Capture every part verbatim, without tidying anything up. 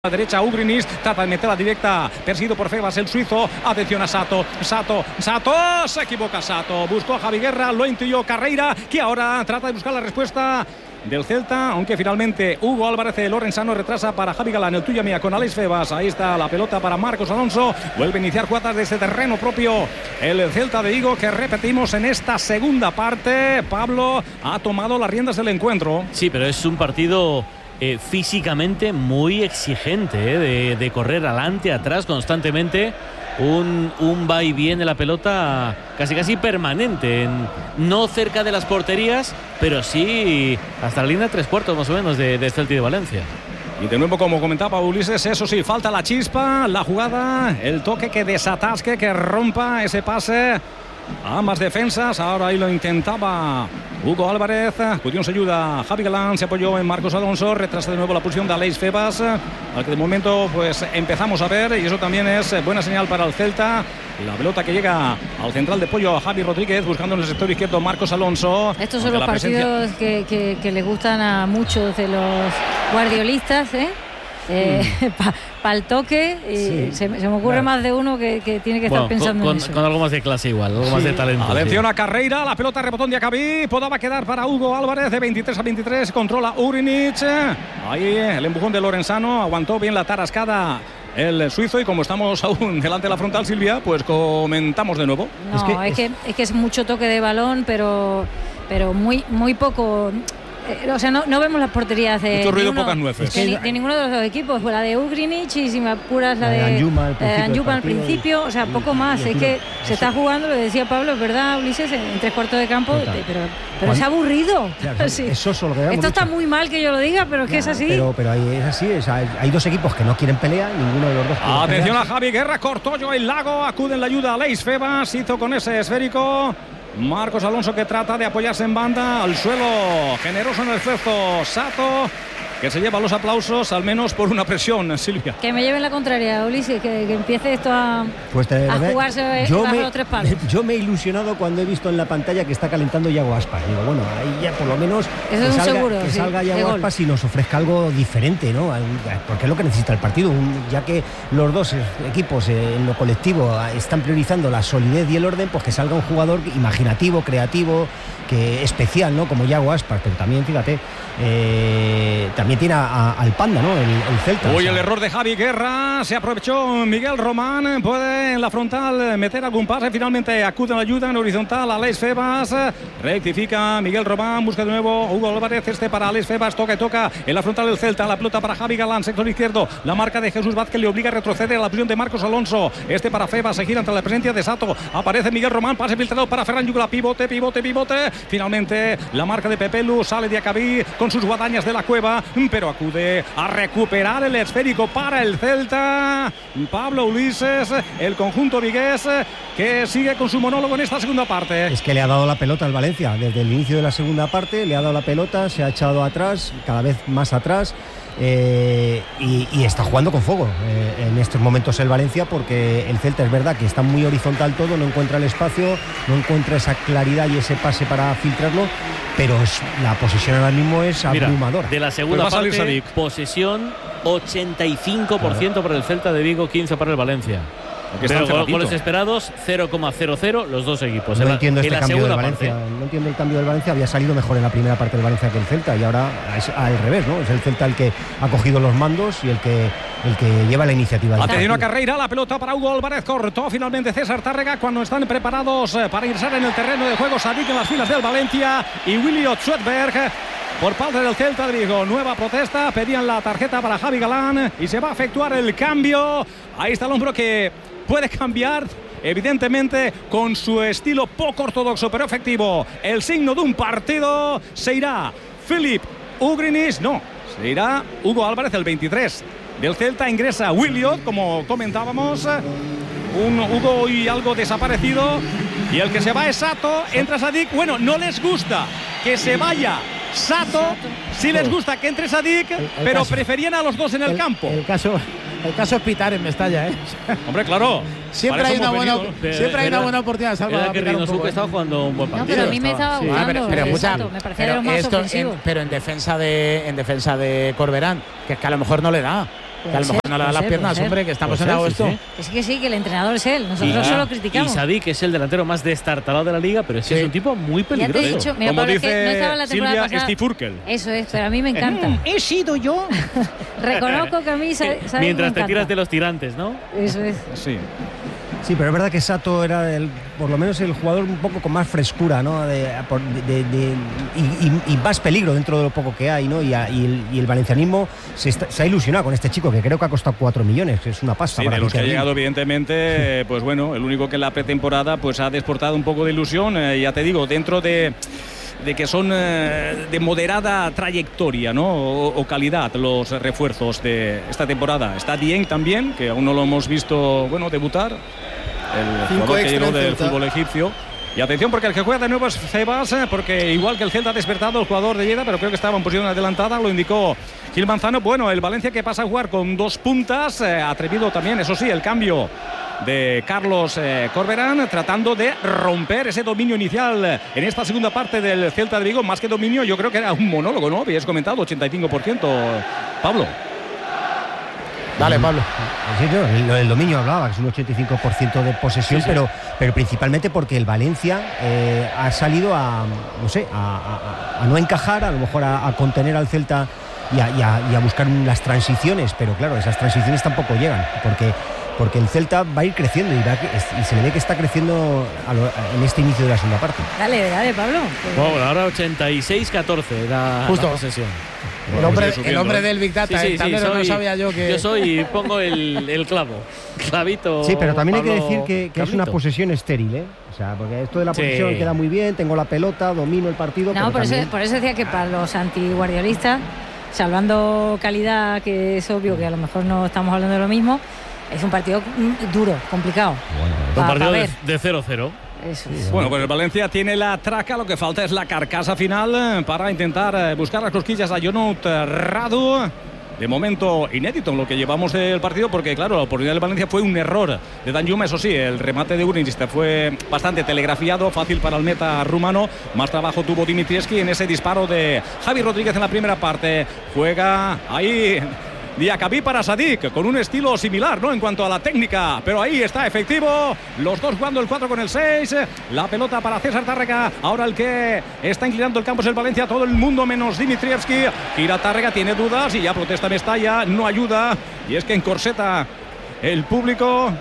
A la derecha Ugrinis, trata de meterla directa, perseguido por Febas, el suizo. Atención a Sato, Sato, Sato, se equivoca Sato, buscó a Javi Guerra, lo intuyó Carreira, que ahora trata de buscar la respuesta del Celta, aunque finalmente Hugo Álvarez, el Lorenzano, retrasa para Javi Galán, el tuya mía con Alex Febas. Ahí está la pelota para Marcos Alonso, vuelve a iniciar jugadas desde terreno propio el Celta de Vigo, que repetimos en esta segunda parte. Pablo ha tomado las riendas del encuentro. Sí, pero es un partido Eh, físicamente muy exigente, eh, de, de correr adelante, atrás constantemente, un, un va y viene de la pelota casi casi permanente, en, no cerca de las porterías, pero sí hasta la línea de tres cuartos más o menos de, de Celta y de Valencia. Y de nuevo, como comentaba Ulises, eso sí, falta la chispa, la jugada, el toque que desatasque, que rompa ese pase a ambas defensas. Ahora ahí lo intentaba Hugo Álvarez, Cutión se ayuda, Javi Galán se apoyó en Marcos Alonso, retrasa de nuevo la posición de Alex Febas, al que de momento pues empezamos a ver, y eso también es buena señal para el Celta. La pelota que llega al central de apoyo a Javi Rodríguez, buscando en el sector izquierdo Marcos Alonso. Estos son los partidos presencia... que, que, que les gustan a muchos de los guardiolistas, ¿eh? Eh, mm. Para pa el toque, y sí, se, se me ocurre claro. más de uno que, que tiene que bueno, estar pensando con, en eso. Con algo más de clase igual, algo sí. más de talento. Atención sí. a Carreira, la pelota rebotón de Acabí, podaba quedar para Hugo Álvarez, de veintitrés a veintitrés, controla Ugrinis. Ahí el empujón de Lorenzano, aguantó bien la tarascada el suizo, y como estamos aún delante de la frontal, Silvia, pues comentamos de nuevo. No, es que es, que, es, que es mucho toque de balón, pero, pero muy, muy poco. O sea, no, no vemos las porterías de, mucho ruido, ninguno, pocas nueces. De, de ninguno de los dos equipos. Pues la de Ugrinis, y si me apuras la, la de Anjuma al principio, Anjuma al principio o sea, poco más. Es que se está jugando, lo decía Pablo, es verdad, Ulises, en tres cuartos de campo, de, pero, pero es aburrido. Claro, sí. Eso es lo que Esto dicho. está muy mal que yo lo diga, pero es que claro, es así. Pero, pero ahí es así, es, hay, hay dos equipos que no quieren pelear, ninguno de los dos quiere Atención pelear. a Javi Guerra, cortó yo el lago, acude en la ayuda a Alex Febas, hizo con ese esférico. Marcos Alonso, que trata de apoyarse en banda, al suelo, generoso en el esfuerzo Sato, que se lleva los aplausos, al menos por una presión, Silvia. Que me lleven la contraria, Ulises, que, que empiece esto a, pues te, a ver, jugarse yo bajo me, los tres palos. Yo me he ilusionado cuando he visto en la pantalla que está calentando Yago Aspas. Digo, bueno, ahí ya por lo menos eso que es salga, seguro, que sí, salga Yago Aspas y nos ofrezca algo diferente, ¿no? Porque es lo que necesita el partido, un, ya que los dos equipos eh, en lo colectivo están priorizando la solidez y el orden, pues que salga un jugador imaginativo, creativo, que especial, ¿no? Como Yago Aspas, pero también, fíjate, eh, también tiene a, a, al Panda, ¿no? El, el Celta. Uy, o sea. el error de Javi Guerra, se aprovechó Miguel Román, puede en la frontal meter algún pase, finalmente acude en la ayuda en horizontal a Alex Febas, rectifica Miguel Román, busca de nuevo Hugo Álvarez, este para Alex Febas, toca y toca en la frontal del Celta, la pelota para Javi Galán, sector izquierdo, la marca de Jesús Vázquez le obliga a retroceder a la posición de Marcos Alonso, este para Febas, se gira ante la presencia de Sato, aparece Miguel Román, pase filtrado para Ferran Yugla, pivote, pivote, pivote, finalmente la marca de Pepelu, sale de Acabí con sus guadañas de la cueva, pero acude a recuperar el esférico para el Celta, Pablo Ulises, el conjunto vigués, que sigue con su monólogo en esta segunda parte. Es que le ha dado la pelota al Valencia desde el inicio de la segunda parte, le ha dado la pelota, se ha echado atrás, cada vez más atrás. Eh, y, y está jugando con fuego eh, en estos momentos el Valencia, porque el Celta es verdad que está muy horizontal todo, no encuentra el espacio, no encuentra esa claridad y ese pase para filtrarlo, pero es, la posesión ahora mismo es abrumadora. Mira, de la segunda pues parte, posesión ochenta y cinco por ciento claro. para el Celta de Vigo, quince para el Valencia. Pero gol, goles esperados cero coma cero cero los dos equipos. No en entiendo la, este en la cambio del Valencia. parte. No entiendo el cambio del Valencia. Había salido mejor en la primera parte del Valencia que el Celta, y ahora es al revés, ¿no? Es el Celta el que ha cogido los mandos y el que el que lleva la iniciativa. Atención a Carreira, la pelota para Hugo Álvarez, cortó finalmente César Tárrega cuando están preparados para ingresar en el terreno de juego Sadik en las filas del Valencia y Willy Otzwetberg. Por parte del Celta de Vigo, nueva protesta, pedían la tarjeta para Javi Galán y se va a efectuar el cambio. Ahí está el hombro que puede cambiar, evidentemente con su estilo poco ortodoxo pero efectivo. El signo de un partido, se irá Filip Ugrinis, no, se irá Hugo Álvarez, el veintitrés del Celta, ingresa Williot, como comentábamos, un Hugo y algo desaparecido, y el que se va es Sato, entra Sadik. Bueno, no les gusta que se vaya Sato, sí les gusta que entre Sadik, el, el pero caso, preferían a los dos en el, el campo. El caso, el caso es pitar en Mestalla, ¿eh? Hombre, claro. Siempre hay una buena, pero, siempre hay una era, buena oportunidad. Salva era que Reynoso estaba jugando un buen partido. No, pero a mí me estaba gustando. Sí. Ah, pero, pero, escucha, me parecía pero de los más esto ofensivos. En, pero en defensa de en defensa de Corberán, que es que a lo mejor no le da. Que a lo mejor no le da las piernas, hombre, que estamos en agosto. Sí, sí. Que sí, que sí, que el entrenador es él. Nosotros y, solo criticamos. Y Sadik es el delantero más destartalado de la liga, pero sí. es un tipo muy peligroso. Ya te he dicho, mira, como Pablo, dice que no estaba la Silvia, pasada. Steve Urkel. Eso es, pero a mí me encanta. Mm, he sido yo. Reconozco que a mí Sadik Mientras me te encanta. tiras de los tirantes, ¿no? Eso es. Sí. Sí, pero es verdad que Sato era el, por lo menos el jugador un poco con más frescura, ¿no? De, de, de, de, y, y, y más peligro dentro de lo poco que hay, ¿no? Y, a, y, el, y el valencianismo se, está, se ha ilusionado con este chico, que creo que ha costado cuatro millones, que es una pasta. Sí, para de los que ha Interlín. llegado, evidentemente, pues bueno, el único que en la pretemporada pues ha desportado un poco de ilusión, eh, ya te digo, dentro de... de que son eh, de moderada trayectoria, ¿no? O, o calidad los refuerzos de esta temporada. Está Dieng también, que aún no lo hemos visto, bueno, debutar. El Cinco jugador que llegó del Celta. fútbol egipcio. Y atención, porque el que juega de nuevo es Cebas, porque igual que el Celta ha despertado el jugador de Lleida, pero creo que estaba en posición adelantada, lo indicó Gil Manzano. Bueno, el Valencia que pasa a jugar con dos puntas, eh, atrevido también, eso sí, el cambio de Carlos eh, Corberán, tratando de romper ese dominio inicial en esta segunda parte del Celta de Vigo. Más que dominio, yo creo que era un monólogo, ¿no? Habías comentado, ochenta y cinco por ciento, Pablo. Dale, Pablo. Sí, no, el, el dominio hablaba, que es un ochenta y cinco por ciento de posesión, sí, sí. Pero, pero principalmente porque el Valencia eh, ha salido a, no sé, a, a, a no encajar, a lo mejor a, a contener al Celta y a, y, a, y a buscar las transiciones, pero claro, esas transiciones tampoco llegan, porque, porque el Celta va a ir creciendo y, va a, y se le ve que está creciendo a lo, en este inicio de la segunda parte. Dale, dale, Pablo. Pues... Bueno, ahora ochenta y seis catorce la, Justo. la posesión. El hombre, el hombre del Big Data, sí, sí, el tablero, sí, soy, no sabía yo que... Yo soy y pongo el, el clavo, clavito. Sí, pero también Pablo, hay que decir que, que es una posesión estéril, ¿eh? O sea, porque esto de la posesión sí. queda muy bien, tengo la pelota, domino el partido. No, pero por, también... eso, por eso decía que para los antiguardiolistas, salvando calidad, que es obvio que a lo mejor no estamos hablando de lo mismo, es un partido duro, complicado. Bueno, pa, un partido de, de cero cero. Eso es. Bueno, pues el Valencia tiene la traca, lo que falta es la carcasa final para intentar buscar las cosquillas a Jonut Radu. De momento inédito en lo que llevamos del partido, porque claro, la oportunidad del Valencia fue un error de Danjuma, eso sí, el remate de Urnich fue bastante telegrafiado, fácil para el meta rumano. Más trabajo tuvo Dimitrievski en ese disparo de Javi Rodríguez en la primera parte. Juega ahí Diakabí para Sadik, con un estilo similar, ¿no? En cuanto a la técnica, pero ahí está efectivo. Los dos jugando el cuatro con el seis. La pelota para César Tárrega. Ahora el que está inclinando el campo es el Valencia. Todo el mundo menos Dimitrievski. Gira Tárrega, tiene dudas y ya protesta Mestalla. No ayuda. Y es que encorseta el público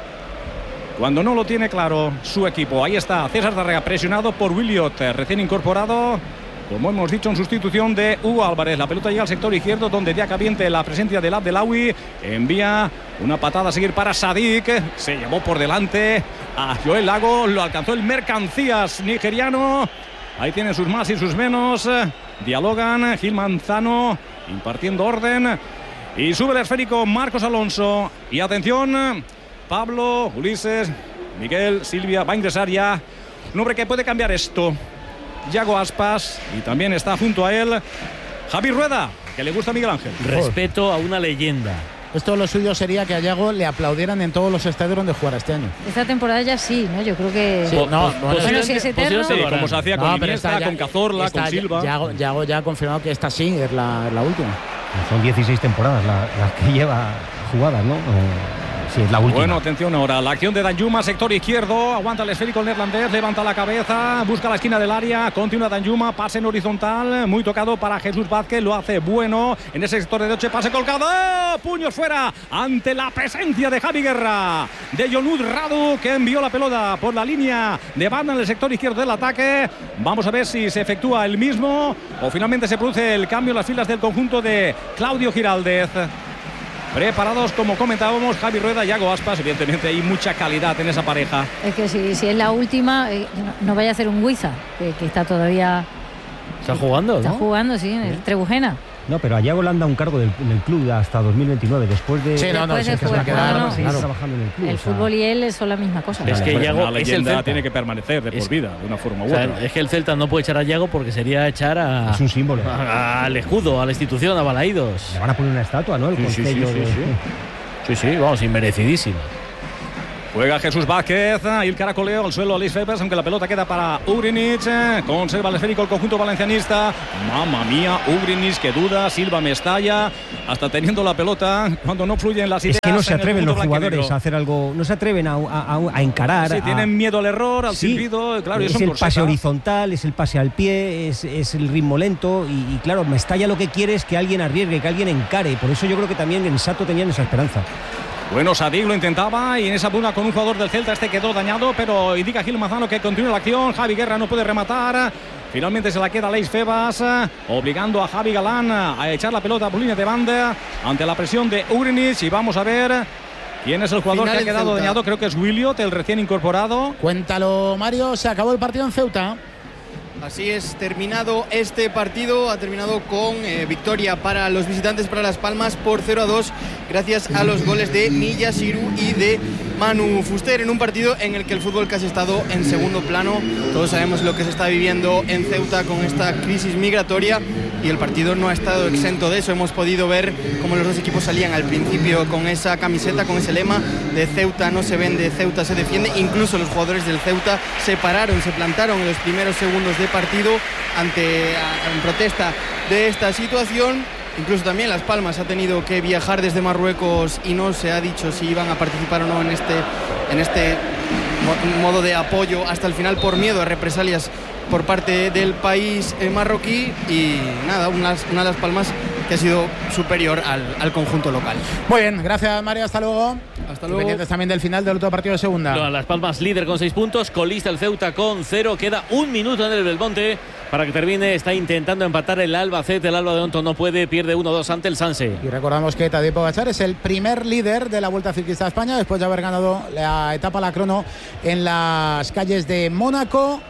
cuando no lo tiene claro su equipo. Ahí está César Tárrega, presionado por Williot, recién incorporado, como hemos dicho, en sustitución de Hugo Álvarez. La pelota llega al sector izquierdo, donde ya cabiente la presencia del Abdelawi. Envía una patada a seguir para Sadik. Se llevó por delante a Joel Lago. Lo alcanzó el Mercancías nigeriano. Ahí tienen sus más y sus menos. Dialogan. Gil Manzano impartiendo orden. Y sube el esférico Marcos Alonso. Y atención, Pablo, Ulises, Miguel, Silvia. Va a ingresar ya un hombre que puede cambiar esto. Yago Aspas, y también está junto a él Javi Rueda, que le gusta a Miguel Ángel. Respeto a una leyenda. Esto lo suyo sería que a Yago le aplaudieran en todos los estadios donde jugara este año. Esta temporada ya sí, ¿no? Yo creo que... Sí, no, bueno, bueno, si es eterno... Sí, como se hacía con no, Iniesta, ya, con Cazorla, está, con Silva. Yago, Yago ya ha confirmado que esta sí es la, la última. Son dieciséis temporadas las la que lleva jugadas, ¿no? Eh, Sí, es la última. Bueno, atención ahora, la acción de Danjuma, sector izquierdo, aguanta el esférico el neerlandés, levanta la cabeza, busca la esquina del área, continúa Danjuma, pase en horizontal, muy tocado para Jesús Vázquez, lo hace bueno en ese sector de derecha, pase colgado, puños fuera, ante la presencia de Javi Guerra, de Jonut Radu, que envió la pelota por la línea de banda en el sector izquierdo del ataque. Vamos a ver si se efectúa el mismo o finalmente se produce el cambio en las filas del conjunto de Claudio Giraldez. Preparados, como comentábamos, Javi Rueda y Yago Aspas. Evidentemente hay mucha calidad en esa pareja. Es que si, si es la última, eh, no, no vaya a ser un Huiza, que, que está todavía... Está jugando, Está ¿no? jugando, sí, en el Trebujena. No, pero a Yago le han dado un cargo del, en el club hasta dos mil veintinueve, después de... Sí, no, no, después sí, de que se va a quedar no, no, seguir no. trabajando en el club. El o sea, fútbol y él son la misma cosa. Es que Pero Yago una es el leyenda Celta. tiene que permanecer de por Es- vida, de una forma u O sea, otra. es que el Celta no puede echar a Yago porque sería echar a, Es un símbolo. a- al escudo, a la institución, a Balaídos. Le van a poner una estatua, ¿no? El Sí, sí, concello sí, sí, de- sí. Sí, sí, vamos, inmerecidísimo. Juega Jesús Vázquez y el caracoleo al suelo Alex Febas, aunque la pelota queda para Ugrinic. Conserva el esférico el conjunto valencianista. Mamma mía, Ugrinic que duda, Silva Mestalla, hasta teniendo la pelota cuando no fluyen las ideas. Es que no se atreven los jugadores a hacer algo, no se atreven a, a, a encarar. Sí, a, tienen miedo al error, al sí, silbido, claro. Es el pase horizontal, es el pase al pie, es, es el ritmo lento y, y claro, Mestalla lo que quiere es que alguien arriesgue, que alguien encare. Por eso yo creo que también en Sato tenían esa esperanza. Bueno, Sadik lo intentaba y en esa pugna con un jugador del Celta este quedó dañado, pero indica Gil Manzano que continúa la acción. Javi Guerra no puede rematar. Finalmente se la queda Alex Febas, obligando a Javi Galán a echar la pelota por línea de banda ante la presión de Ugrinic. Y vamos a ver quién es el jugador Final que ha quedado Ceuta. dañado. Creo que es Williot, el recién incorporado. Cuéntalo, Mario. Se acabó el partido en Ceuta. Así es, terminado este partido, ha terminado con eh, victoria para los visitantes, para Las Palmas, por cero a dos, gracias a los goles de Milla Siru y de Manu Fuster, en un partido en el que el fútbol casi ha estado en segundo plano. Todos sabemos lo que se está viviendo en Ceuta con esta crisis migratoria y el partido no ha estado exento de eso. Hemos podido ver cómo los dos equipos salían al principio con esa camiseta, con ese lema de Ceuta no se vende, Ceuta se defiende. Incluso los jugadores del Ceuta se pararon, se plantaron en los primeros segundos de partido ante en protesta de esta situación. Incluso también Las Palmas ha tenido que viajar desde Marruecos y no se ha dicho si iban a participar o no en este, en este modo de apoyo hasta el final, por miedo a represalias por parte del país marroquí. Y nada, una, una Las Palmas que ha sido superior al, al conjunto local. Muy bien, gracias Mario, hasta luego. Hasta luego. Pendientes también del final del otro partido de segunda. No, Las Palmas líder con seis puntos, colista el Ceuta con cero, queda un minuto en el Belmonte para que termine. Está intentando empatar el Albacete, el Alba de Onto no puede, pierde uno dos ante el Sanse. Y recordamos que Tadej Pogačar es el primer líder de la Vuelta Ciclista a España después de haber ganado la etapa la crono en las calles de Mónaco,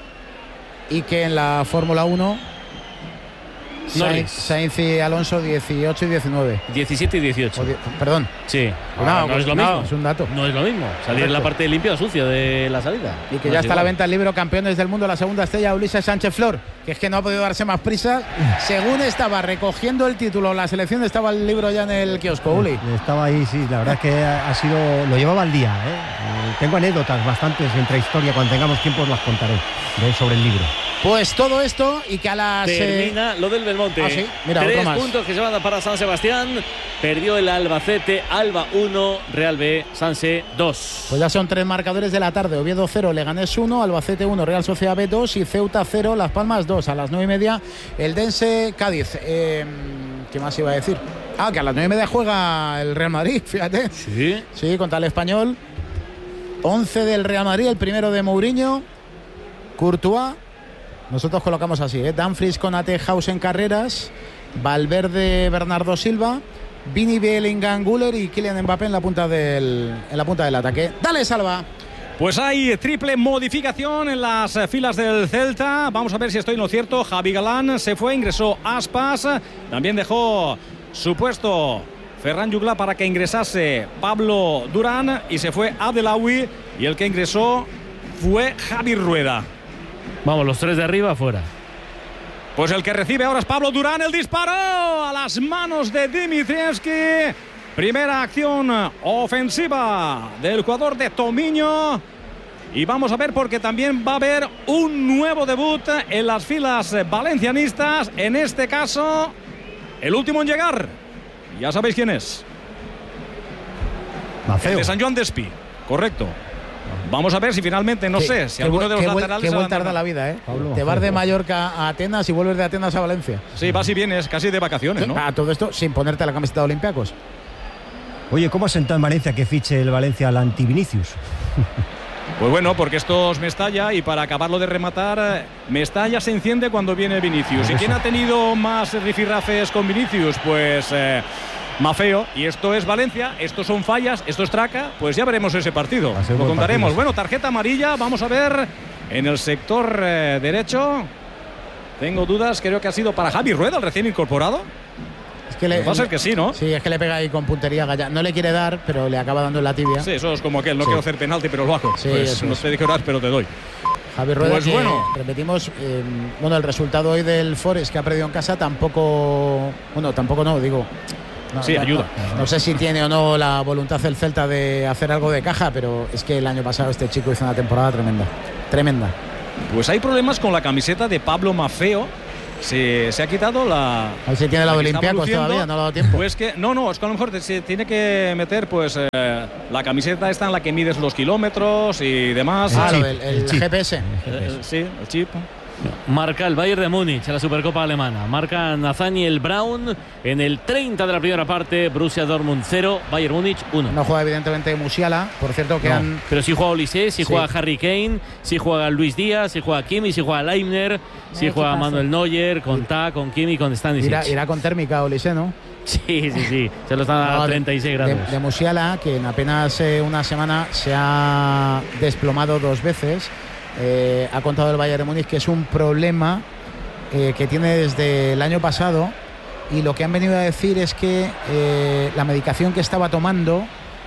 y que en la Fórmula uno Sainz, Sainz y Alonso dieciocho y diecinueve. diecisiete y dieciocho. Die, perdón. Sí. No, no, no es lo no, mismo. Es un dato. No es lo mismo. Salir en la parte limpia o sucia de la salida. Y que no ya está igual. a la venta el libro Campeones del Mundo, la segunda estrella, Ulises Sánchez Flor, que es que no ha podido darse más prisa. Según estaba recogiendo el título, la selección, estaba el libro ya en el kiosco, Uli. Estaba ahí, sí. La verdad es que ha sido, lo llevaba al día, ¿eh? Tengo anécdotas bastantes entre historia. Cuando tengamos tiempo os las contaré sobre el libro. Pues todo esto y que a las... Termina eh... lo del Belmonte. Ah, sí. Mira, Tres otro más. puntos que se van para San Sebastián. Perdió el Albacete, Alba uno, Real B, Sanse dos. Pues ya son tres marcadores de la tarde. Oviedo cero, Leganés uno, Albacete uno, Real Sociedad B dos y Ceuta cero, Las Palmas dos. A las nueve y media el Dense Cádiz. Eh, ¿Qué más iba a decir? Ah, que a las nueve y media juega el Real Madrid, fíjate. Sí. Sí, contra el Español. once del Real Madrid, el primero de Mourinho. Courtois. Nosotros colocamos así, ¿eh? Dumfries, Konaté, House en carreras, Valverde, Bernardo Silva, Vini, Bellingham, Güler y Kylian Mbappé en la punta del, en la punta del ataque. ¡Dale, Salva! Pues hay triple modificación en las filas del Celta. Vamos a ver si estoy en lo cierto. Javi Galán se fue, ingresó Aspas. También dejó su puesto Ferran Jugla para que ingresase Pablo Durán y se fue Abdelawi. Y el que ingresó fue Javi Rueda. Vamos, los tres de arriba fuera. Pues el que recibe ahora es Pablo Durán. El disparo a las manos de Dimitrievski. Primera acción ofensiva del jugador de Tomiño. Y vamos a ver porque también va a haber un nuevo debut en las filas valencianistas. En este caso, el último en llegar. Ya sabéis quién es. Mafeo. El de San Joan Despí. Correcto. Vamos a ver si finalmente, no qué, sé, si qué alguno de los qué laterales... Qué vuelta tarda la vida, ¿eh? Pablo, Te vas de Mallorca a Atenas y vuelves de Atenas a Valencia. Sí, vas y vienes, casi de vacaciones, ¿no? Ah, todo esto sin ponerte la camiseta de Olympiacos. Oye, ¿cómo ha sentado en Valencia que fiche el Valencia al anti-Vinicius? Pues bueno, porque esto es Mestalla y para acabarlo de rematar, Mestalla se enciende cuando viene Vinicius. ¿Y quién ha tenido más rifirrafes con Vinicius? Pues... Eh, Mafeo, y esto es Valencia, estos son fallas, esto es traca, pues ya veremos ese partido, lo contaremos. Partido. Bueno, tarjeta amarilla, vamos a ver en el sector eh, derecho, tengo dudas, creo que ha sido para Javi Rueda, el recién incorporado. Es que le, va a ser que sí, ¿no? Sí, es que le pega ahí con puntería Gallá. No le quiere dar, pero le acaba dando en la tibia. Sí, eso es como aquel, no sí. quiero hacer penalti, pero lo hago. Sí, pues no te dije orar, pero te doy. Javi Rueda, pues que, bueno. repetimos, eh, bueno, el resultado hoy del Forest que ha perdido en casa tampoco, bueno, tampoco no, digo... No, sí, no, ayuda. No, no sé si tiene o no la voluntad el Celta de hacer algo de caja, pero es que el año pasado este chico hizo una temporada tremenda. Tremenda. Pues hay problemas con la camiseta de Pablo Maffeo. Se, se ha quitado la. A ver si tiene la, la de Olympiacos todavía, no le ha dado tiempo. Pues que, no, no, es que a lo mejor se tiene que meter pues eh, la camiseta esta en la que mides los kilómetros y demás. Ah, el, el, el, el G P S. Eh, eh, sí, el chip. Marca el Bayern de Múnich en la Supercopa Alemana. Marca Nathaniel Braun en el treinta de la primera parte. Borussia Dortmund cero, Bayern Múnich uno. No juega evidentemente Musiala. Por cierto que no, han... Pero sí juega Olise, sí, sí juega Harry Kane, sí juega Luis Díaz, sí juega Kimi, sí juega Leibner, sí Ay, juega Manuel Neuer, con Ta, con Kimi, con Stanisic. Irá, irá con térmica Olise, ¿no? Sí, sí, sí. Se lo está no, a treinta y seis grados. De, de Musiala, que en apenas eh, una semana se ha desplomado dos veces. Eh, ha contado el Bayern de Múnich que es un problema eh, que tiene desde el año pasado, y lo que han venido a decir es que eh, la medicación que estaba tomando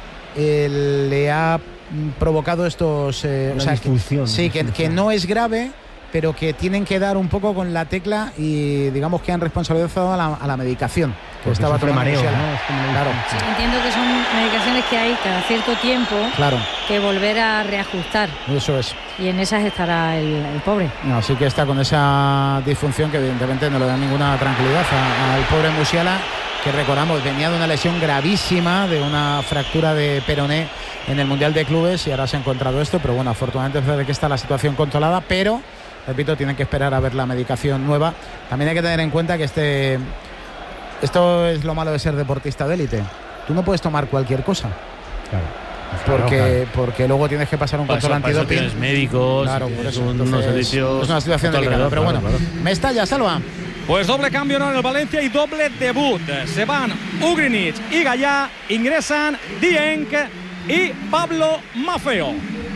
eh, le ha provocado estos eh, o sea, que, sí, que, que no es grave, pero que tienen que dar un poco con la tecla y digamos que han responsabilizado a la, a la medicación que porque estaba tomando mareo, ¿no? Claro. Sí, entiendo que son medicaciones que hay cada cierto tiempo claro. que volver a reajustar. Eso es. Y en esas estará el, el pobre. No, sí que está con esa disfunción que evidentemente no le da ninguna tranquilidad al pobre Musiala, que recordamos venía de una lesión gravísima, de una fractura de peroné en el Mundial de Clubes, y ahora se ha encontrado esto, pero bueno, afortunadamente parece que está la situación controlada, pero repito, tienen que esperar a ver la medicación nueva. También hay que tener en cuenta que este esto es lo malo de ser deportista de élite. Tú no puedes tomar cualquier cosa. Claro. Porque, claro, claro. porque luego tienes que pasar un para control eso, antidoping. Tienes médicos, claro, por eso. Un, Entonces, unos servicios. es una situación delicada. Pero bueno, claro, claro. Mestalla, Salva. Pues doble cambio ¿no? en el Valencia y doble debut. Se van Ugrinic y Gallá, ingresan Dieng y Pablo Maffeo.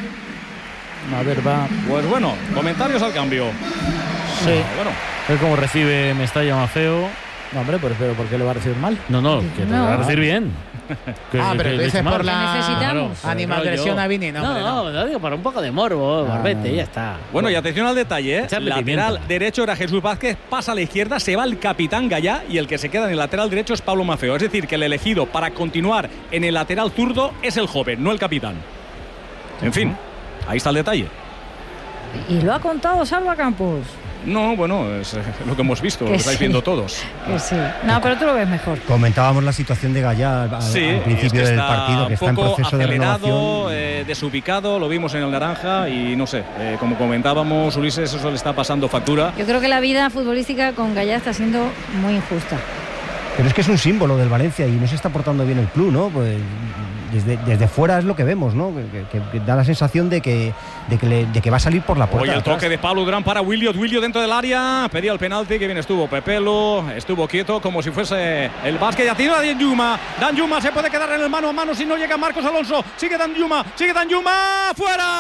A ver, va. Pues bueno, comentarios al cambio. Sí. Bueno. Es como recibe Mestalla Maffeo. No, hombre, pues, pero ¿por qué lo va a recibir mal? No, no, que no. lo va a recibir bien. Que, ah, pero tú dices por la necesitamos. animadversión a Vini, ¿no? No, no, no, lo digo para un poco de morbo, ah, Barbete, ya está. Bueno, y atención al detalle, ¿eh? Echarle Lateral pimienta. derecho era Jesús Vázquez, pasa a la izquierda, se va el capitán Gallá y el que se queda en el lateral derecho es Pablo Maffeo. Es decir, que el elegido para continuar en el lateral zurdo es el joven, no el capitán. En fin, ahí está el detalle. Y lo ha contado Salva Campos. No, bueno, es eh, lo que hemos visto, lo que Que estáis sí. viendo todos. Que sí. No, pero tú lo ves mejor. Comentábamos la situación de Gallá al, Sí, al es principio que del está partido, que está un en poco proceso de acelerado, renovación. eh, desubicado, lo vimos en el naranja y no sé, eh, como comentábamos, Ulises, eso le está pasando factura. Yo creo que la vida futbolística con Gallá está siendo muy injusta. Pero es que es un símbolo del Valencia y no se está portando bien el club, ¿no? Pues desde, desde fuera es lo que vemos, ¿no? Que, que, que da la sensación de que, de, que le, de que va a salir por la puerta. Oye, el atrás. toque de Pablo Durán para Williot, Williot dentro del área, pedía el penalti, que bien estuvo Pepelo, estuvo quieto como si fuese el básquet, y atira a Danjuma, Danjuma se puede quedar en el mano a mano si no llega Marcos Alonso, sigue Danjuma, sigue Danjuma,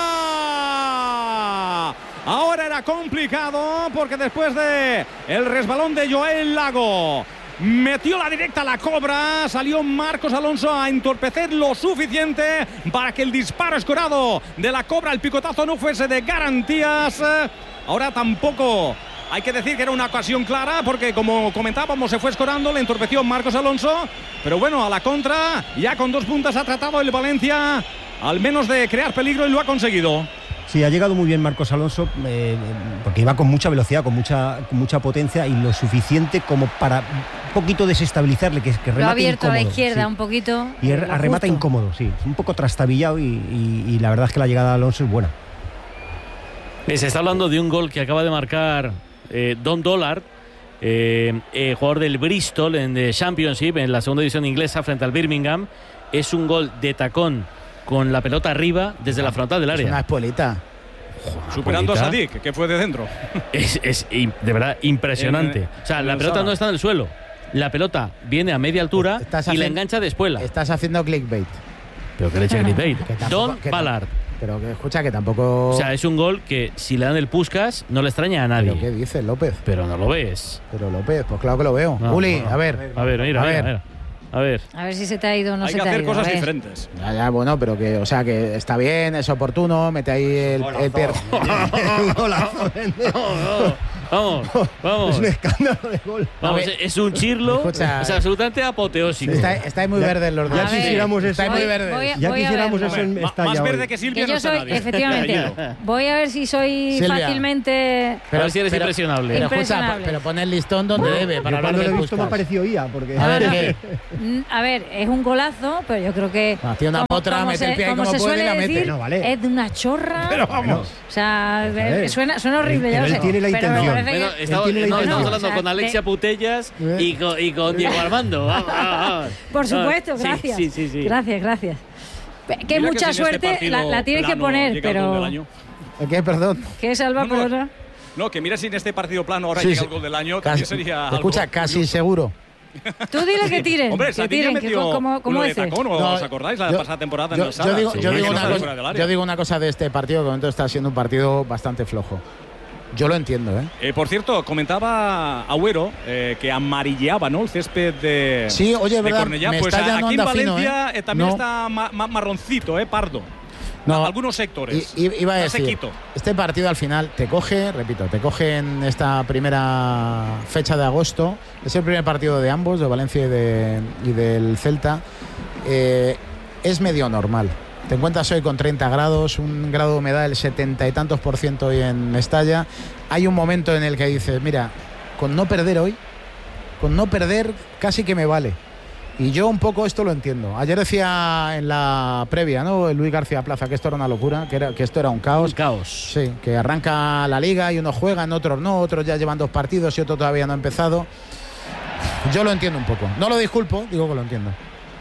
¡fuera! Ahora era complicado porque después de el resbalón de Joel Lago, metió la directa a la cobra, salió Marcos Alonso a entorpecer lo suficiente para que el disparo escorado de la cobra, el picotazo, no fuese de garantías. Ahora tampoco hay que decir que era una ocasión clara porque, como comentábamos, se fue escorando, le entorpeció Marcos Alonso, pero bueno, a la contra, ya con dos puntas ha tratado el Valencia al menos de crear peligro y lo ha conseguido. Sí, ha llegado muy bien Marcos Alonso, eh, porque iba con mucha velocidad, con mucha, con mucha potencia y lo suficiente como para un poquito desestabilizarle, que, que remate Lo ha abierto incómodo, a la izquierda sí. un poquito. Y er, remata incómodo, sí, un poco trastabillado y, y, y la verdad es que la llegada de Alonso es buena. Se está hablando de un gol que acaba de marcar eh, Don Dollard, eh, eh, jugador del Bristol en the Championship, en la segunda división inglesa frente al Birmingham. Es un gol de tacón con la pelota arriba desde la frontal del área. Es una espolita. Superando a Sadik, que fue de dentro. Es, es de verdad impresionante. En, o sea, en la pelota no está en el suelo. La pelota viene a media altura Estás y haciendo, la engancha de espuela. Estás haciendo clickbait. Pero que le eche clickbait. Que tampoco- Don que Ballard. Pero que escucha que tampoco. O sea, es un gol que si le dan el Puskas no le extraña a nadie. ¿Pero qué dices, López? Pero no lo ves. Pero López, pues claro que lo veo. No, Uli, no. a ver. A ver, mira, A mira, ver. mira. A ver. A ver si se te ha ido o no Hay se que te ha hacer ido. cosas a ver. diferentes. Ya, ya, bueno, pero que, o sea, que está bien, es oportuno, mete ahí el, el pier- Vamos, vamos. Es un escándalo de gol. Vamos, es un chirlo. Escucha, es absolutamente apoteósico. Está, estáis muy verdes los dos. Ya quisiéramos eso. Estáis muy Voy- verdes. voy a- Ya voy a quisiéramos verlo. eso en Ma- Estalla más verde hoy. que Silvia Que no yo está soy, nadie. efectivamente, voy a ver si soy Silvia. fácilmente. A ver si eres impresionable. Pero escucha, Impresionable. pero pon el listón donde debe para Yo hablar cuando lo del he visto me ha Puskás. parecido I A, porque... A ver, No, no. ¿qué? Mm, A ver, es un golazo, pero yo creo que. Ah, tiene una como- potra, como mete el se- pie ahí como como se puede y suele la mete. decir, No, vale. es de una chorra. Pero vamos. O sea, ver. eh, suena, suena horrible, ya Pero lo él sé. tiene la pero me intención. parece que- Bueno, estamos, tiene la no, estamos intención. hablando O sea, con Alexia de- Putellas ¿Eh? y con, y con Diego Armando. Vamos, vamos, vamos. Por supuesto, Sí, gracias. Sí, sí, sí. Gracias, gracias. Que Mira mucha si en este suerte partido la, la tienes que plano poner, llega el gol del pero. año. ¿Qué? Perdón. ¿Qué es Alba No, no, Corona? No, que mira si en este partido plano ahora Sí, llega sí. el gol del año, Casi- también sería escucha, algo casi curioso. seguro. Tú dile que tiren. Hombre, que Satinha tiren, que metió co- como, como uno de ese. tacón, ¿o No, ¿os acordáis? La yo- pasada temporada en Yo, el yo Sala. digo, Sí, yo, que digo no una sale cosa, fuera del área. yo digo una cosa de este partido, que de momento está siendo un partido bastante flojo. Yo lo entiendo, ¿eh? Eh, por cierto, comentaba Agüero eh, que amarilleaba, ¿no?, el césped de, Sí, oye, de verdad, Cornellá. me Pues está a- ya no aquí en anda fino, Valencia ¿eh? eh, también No. está ma- ma- marroncito, eh, pardo. No. Algunos sectores. I- i- iba a Está decir, sequito. este partido al final te coge, repito, te coge en esta primera fecha de agosto. Es el primer partido de ambos, de Valencia y, de, y del Celta. Eh, es medio normal. Te encuentras hoy con treinta grados, un grado de humedad del setenta y tantos por ciento hoy en Mestalla. Hay un momento en el que dices, mira, con no perder hoy, con no perder casi que me vale. Y yo un poco esto lo entiendo. Ayer decía en la previa, ¿no?, Luis García Plaza, que esto era una locura, que, era, que esto era un caos. Un caos. Sí, que arranca la liga y unos juegan, otros no, otros ya llevan dos partidos y otro todavía no ha empezado. Yo lo entiendo un poco. No lo disculpo, digo que lo entiendo.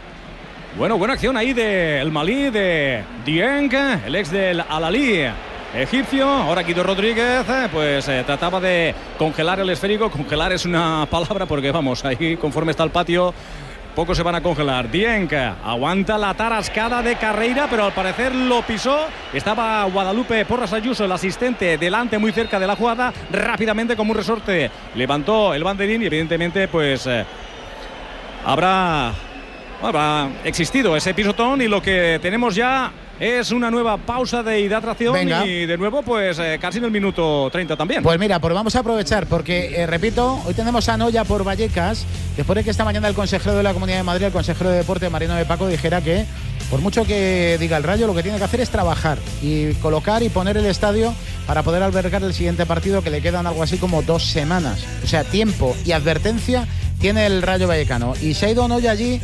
Bueno, buena acción ahí del Malí, de Dieng, el ex del Al-Ahly egipcio. Ahora Guido Rodríguez, eh, pues eh, trataba de congelar el esférico. Congelar es una palabra porque, vamos, ahí conforme está el patio, pocos se van a congelar. Dieng aguanta la tarascada de Carreira, pero al parecer lo pisó. Estaba Guadalupe Porras Ayuso, el asistente, delante, muy cerca de la jugada. Rápidamente, como un resorte, levantó el banderín y evidentemente, pues eh, habrá... habrá existido ese pisotón y lo que tenemos ya es una nueva pausa de hidratación. Venga. Y de nuevo pues eh, casi en el minuto treinta también. Pues mira, pues vamos a aprovechar porque, eh, repito, hoy tenemos a Noya por Vallecas, después de que esta mañana el consejero de la Comunidad de Madrid, el consejero de Deporte, Mariano de Paco, dijera que por mucho que diga el Rayo, lo que tiene que hacer es trabajar y colocar y poner el estadio para poder albergar el siguiente partido, que le quedan algo así como dos semanas. O sea, tiempo y advertencia tiene el Rayo Vallecano. Y se ha ido Noya allí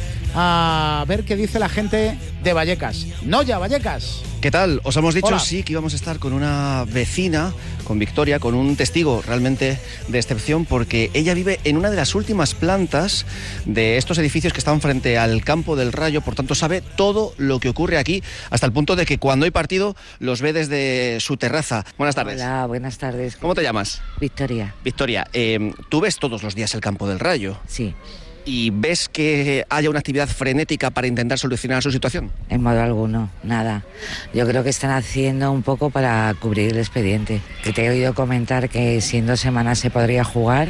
a ver qué dice la gente de Vallecas. Noya, Vallecas. ¿Qué tal? Os hemos dicho Hola. sí que íbamos a estar con una vecina, con Victoria, con un testigo realmente de excepción, porque ella vive en una de las últimas plantas de estos edificios que están frente al campo del Rayo, por tanto sabe todo lo que ocurre aquí, hasta el punto de que cuando hay partido los ve desde su terraza. Buenas tardes. Hola, buenas tardes. ¿Cómo te llamas? Victoria. Victoria, eh, tú ves todos los días el campo del Rayo Sí, y ves que haya una actividad frenética para intentar solucionar su situación. en modo alguno, nada. Yo creo que están haciendo un poco para cubrir el expediente. Que te he oído comentar que si en dos semanas se podría jugar.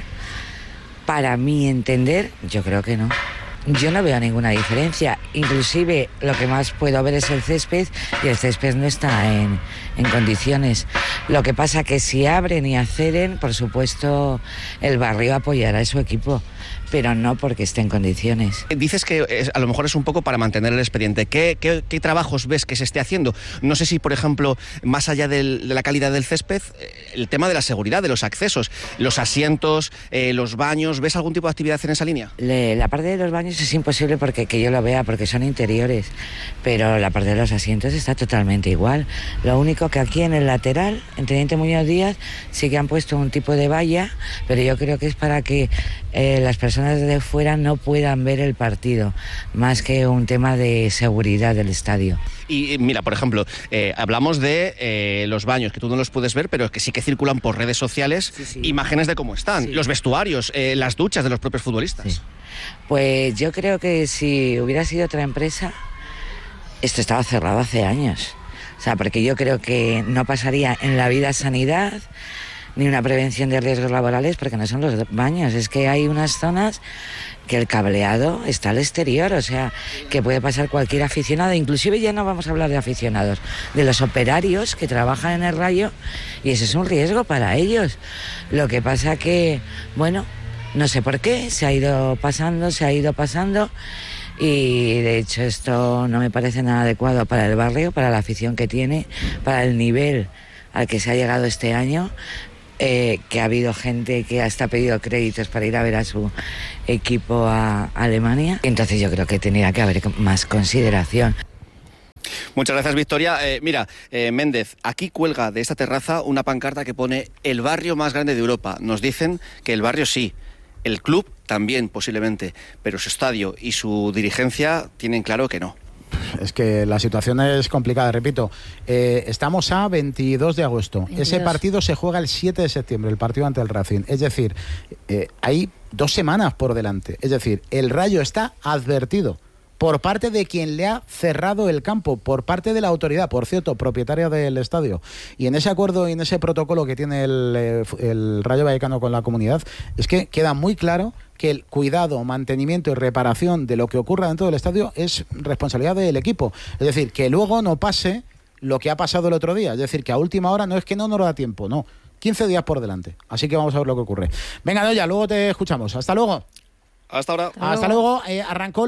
Para mi entender, yo creo que no. Yo no veo ninguna diferencia. Inclusive lo que más puedo ver es el césped y el césped no está en, en condiciones. Lo que pasa que si abren y acceden, por supuesto, el barrio apoyará a su equipo, pero no porque esté en condiciones. Dices que es- a lo mejor es un poco para mantener el expediente. ¿Qué, qué, qué trabajos ves que se esté haciendo? No sé si, por ejemplo, más allá del- de la calidad del césped, eh, el tema de la seguridad, de los accesos, los asientos, eh, los baños, ¿ves algún tipo de actividad en esa línea? Le- la parte de los baños es imposible porque que yo lo vea, porque son interiores, pero la parte de los asientos está totalmente igual. Lo único que aquí en el lateral, en Teniente Muñoz Díaz, sí que han puesto un tipo de valla, pero yo creo que es para que eh, las personas de fuera no puedan ver el partido, más que un tema de seguridad del estadio. Y eh, mira, por ejemplo, eh, hablamos de eh, los baños, que tú no los puedes ver, pero que sí que circulan por redes sociales, Sí, sí. imágenes de cómo están, Sí. los vestuarios, eh, las duchas de los propios futbolistas. Sí. Pues yo creo que si hubiera sido otra empresa, esto estaba cerrado hace años. O sea, porque yo creo que no pasaría en la vida sanidad, ni una prevención de riesgos laborales, porque no son los baños, es que hay unas zonas que el cableado está al exterior, o sea, que puede pasar cualquier aficionado, inclusive ya no vamos a hablar de aficionados, de los operarios que trabajan en el Rayo, y eso es un riesgo para ellos. Lo que pasa que, bueno, no sé por qué, se ha ido pasando, se ha ido pasando, y de hecho esto no me parece nada adecuado para el barrio, para la afición que tiene, para el nivel al que se ha llegado este año. Eh, que ha habido gente que hasta ha pedido créditos para ir a ver a su equipo a Alemania. Entonces yo creo que tendría que haber más consideración. Muchas gracias, Victoria. Eh, mira, eh, Méndez, aquí cuelga de esta terraza una pancarta que pone el barrio más grande de Europa. Nos dicen que el barrio sí, el club también posiblemente, pero su estadio y su dirigencia tienen claro que no. Es que la situación es complicada, repito. Eh, estamos a veintidós de agosto. veintidós. Ese partido se juega el siete de septiembre, el partido ante el Racing. Es decir, eh, hay dos semanas por delante. Es decir, el Rayo está advertido por parte de quien le ha cerrado el campo, por parte de la autoridad, por cierto, propietaria del estadio. Y en ese acuerdo y en ese protocolo que tiene el, el Rayo Vallecano con la comunidad, es que queda muy claro que el cuidado, mantenimiento y reparación de lo que ocurra dentro del estadio es responsabilidad del equipo. Es decir, que luego no pase lo que ha pasado el otro día. Es decir, que a última hora no es que no nos da tiempo, no. quince días por delante. Así que vamos a ver lo que ocurre. Venga, Noya, luego te escuchamos. Hasta luego. Hasta ahora. Hasta, Hasta luego. luego. Eh, arrancó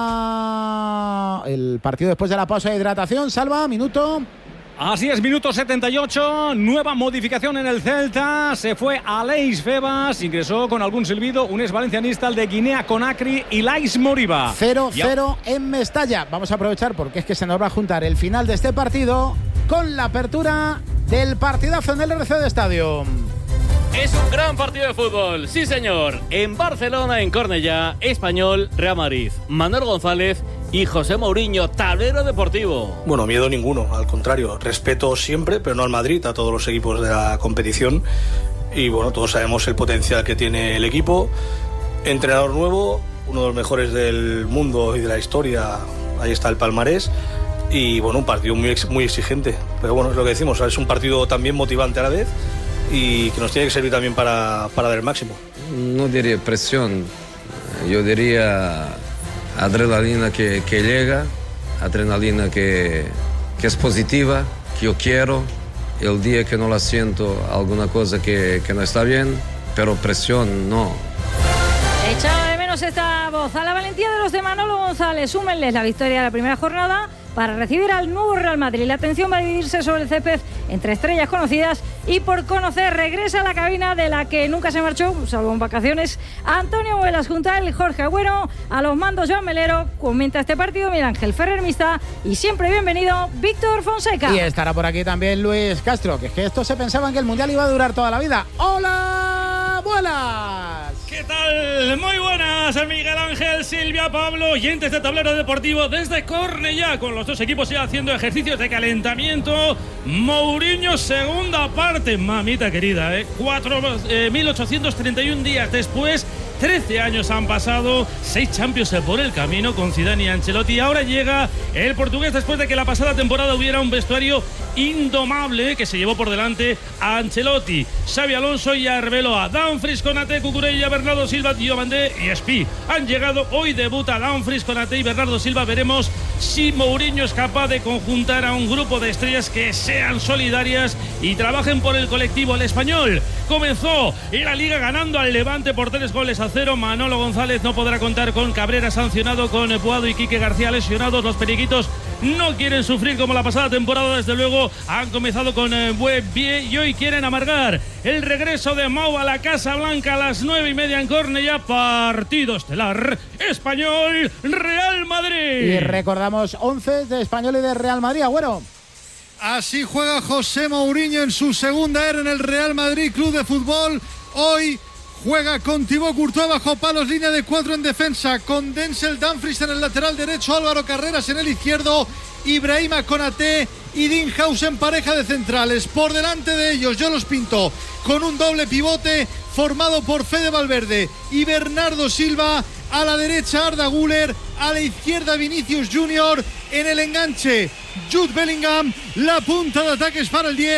la el partido después de la pausa de hidratación. Salva, minuto... Así es, minuto setenta y ocho, nueva modificación en el Celta, se fue Aleix Febas, ingresó con algún silbido un ex valencianista, el de Guinea Conakry, Ilais Moriba. cero cero en Mestalla. Vamos a aprovechar porque es que se nos va a juntar el final de este partido con la apertura del partidazo en el R C D Stadium. Es un gran partido de fútbol, sí señor. En Barcelona, en Cornellá, Español, Real Madrid. Manuel González y José Mourinho, tablero deportivo. Bueno, miedo ninguno, al contrario, respeto siempre, pero no al Madrid, a todos los equipos de la competición. Y bueno, todos sabemos el potencial que tiene el equipo. Entrenador nuevo, uno de los mejores del mundo y de la historia, ahí está el palmarés. Y bueno, un partido muy, muy exigente, pero bueno, es lo que decimos, es un partido también motivante a la vez y que nos tiene que servir también para, para dar el máximo. No diría presión, yo diría adrenalina que, que llega, adrenalina que, que es positiva, que yo quiero. El día que no la siento, alguna cosa que, que no está bien, pero presión no. Echaba de menos esta voz. A la valentía de los de Manolo González, súmenles la victoria de la primera jornada para recibir al nuevo Real Madrid. La atención va a dividirse sobre el césped entre estrellas conocidas y por conocer. Regresa a la cabina de la que nunca se marchó, salvo en vacaciones, Antonio Vuelas, junto a él Jorge Agüero, a los mandos Joan Melero. Comenta este partido Miguel Ángel Ferrer Mista y siempre bienvenido Víctor Fonseca. Y estará por aquí también Luis Castro, que es que estos se pensaban que el Mundial iba a durar toda la vida. ¡Hola, Vuelas! ¿Qué tal? Muy buenas, Miguel Ángel, Silvia, Pablo, oyentes de Tablero Deportivo desde Cornellá, con los dos equipos ya haciendo ejercicios de calentamiento. Mourinho, segunda parte, mamita querida, ¿eh? Cuatro, eh, mil ochocientos treinta y uno días después, trece años han pasado, seis Champions por el camino con Zidane y Ancelotti. Ahora llega el portugués después de que la pasada temporada hubiera un vestuario indomable que se llevó por delante a Ancelotti, Xabi Alonso y Arbeloa. Dumfries, Konaté, Cucurella, Bernardo Silva, Diomandé y Espí han llegado. Hoy debuta Dumfries, Konaté y Bernardo Silva. Veremos si Mourinho es capaz de conjuntar a un grupo de estrellas que sean solidarias y trabajen por el colectivo. El Español comenzó en la Liga ganando al Levante por tres goles a cero. Manolo González no podrá contar con Cabrera sancionado, con Puado y Quique García lesionados. Los periquitos no quieren sufrir como la pasada temporada, desde luego han comenzado con eh, buen pie y hoy quieren amargar el regreso de Mau a la Casa Blanca a las nueve y media en Cornellá. Partido estelar, Español Real Madrid. Y recordamos once de Español y de Real Madrid, Agüero. Así juega José Mourinho en su segunda era en el Real Madrid Club de Fútbol. Hoy juega con Thibaut Courtois bajo palos, línea de cuatro en defensa, con Denzel Dumfries en el lateral derecho, Álvaro Carreras en el izquierdo, Ibrahima Konaté y Dean House en pareja de centrales. Por delante de ellos yo los pinto con un doble pivote formado por Fede Valverde y Bernardo Silva. A la derecha Arda Güler, a la izquierda Vinicius Junior, en el enganche Jude Bellingham. La punta de ataques para el diez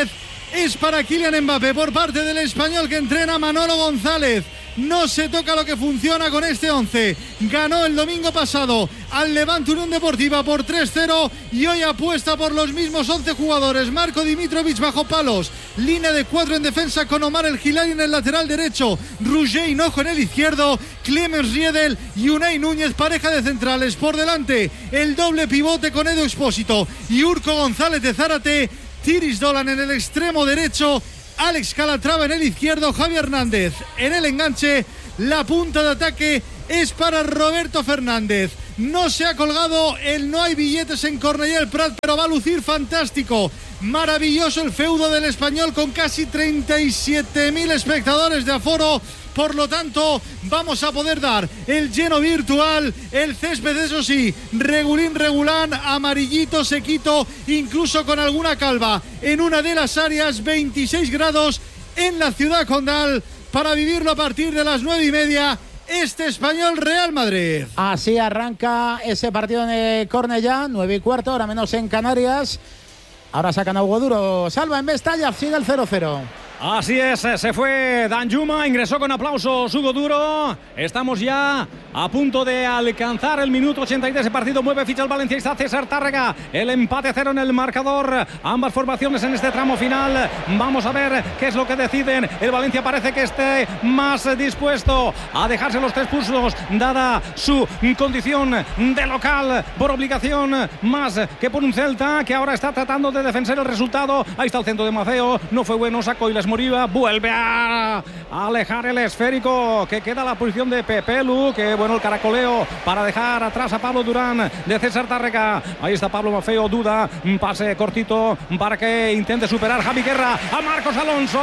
es para Kylian Mbappé por parte del español que entrena Manolo González. No se toca lo que funciona con este once. Ganó el domingo pasado al Levante Unión Deportiva por tres cero y hoy apuesta por los mismos once jugadores. Marco Dimitrovic bajo palos, línea de cuatro en defensa con Omar El Hilali en el lateral derecho, Roger Hinojo en el izquierdo, Clemens Riedel y Unai Núñez, pareja de centrales. Por delante el doble pivote con Edu Expósito y Urco González de Zárate, Tiris Dolan en el extremo derecho, Alex Calatrava en el izquierdo, Javi Hernández en el enganche. La punta de ataque es para Roberto Fernández. No se ha colgado el no hay billetes en Cornellà el Prat, pero va a lucir fantástico. Maravilloso el feudo del español con casi treinta y siete mil espectadores de aforo. Por lo tanto, vamos a poder dar el lleno virtual. El césped, eso sí, regulín, regulán, amarillito, sequito, incluso con alguna calva en una de las áreas. Veintiséis grados en la ciudad condal para vivirlo a partir de las nueve y media. Este Español Real Madrid. Así arranca ese partido en el Cornellà, nueve y cuarto, ahora menos en Canarias. Ahora sacan a Hugo Duro. Salva en Mestalla, sigue el cero cero. Así es, se fue Danjuma, ingresó con aplausos Hugo Duro. Estamos ya a punto de alcanzar el minuto ochenta y tres. Ese partido mueve ficha el valencianista César Tárrega. El empate cero en el marcador. Ambas formaciones en este tramo final. Vamos a ver qué es lo que deciden. El Valencia parece que esté más dispuesto a dejarse los tres puntos, dada su condición de local por obligación, más que por un Celta que ahora está tratando de defender el resultado. Ahí está el centro de Maceo. No fue bueno, sacó y les Moriba vuelve a alejar el esférico, que queda la posición de Pepe Lu, que bueno el caracoleo para dejar atrás a Pablo Durán de César Tárrega. Ahí está Pablo Mafeo, duda, un pase cortito para que intente superar Javi Guerra a Marcos Alonso,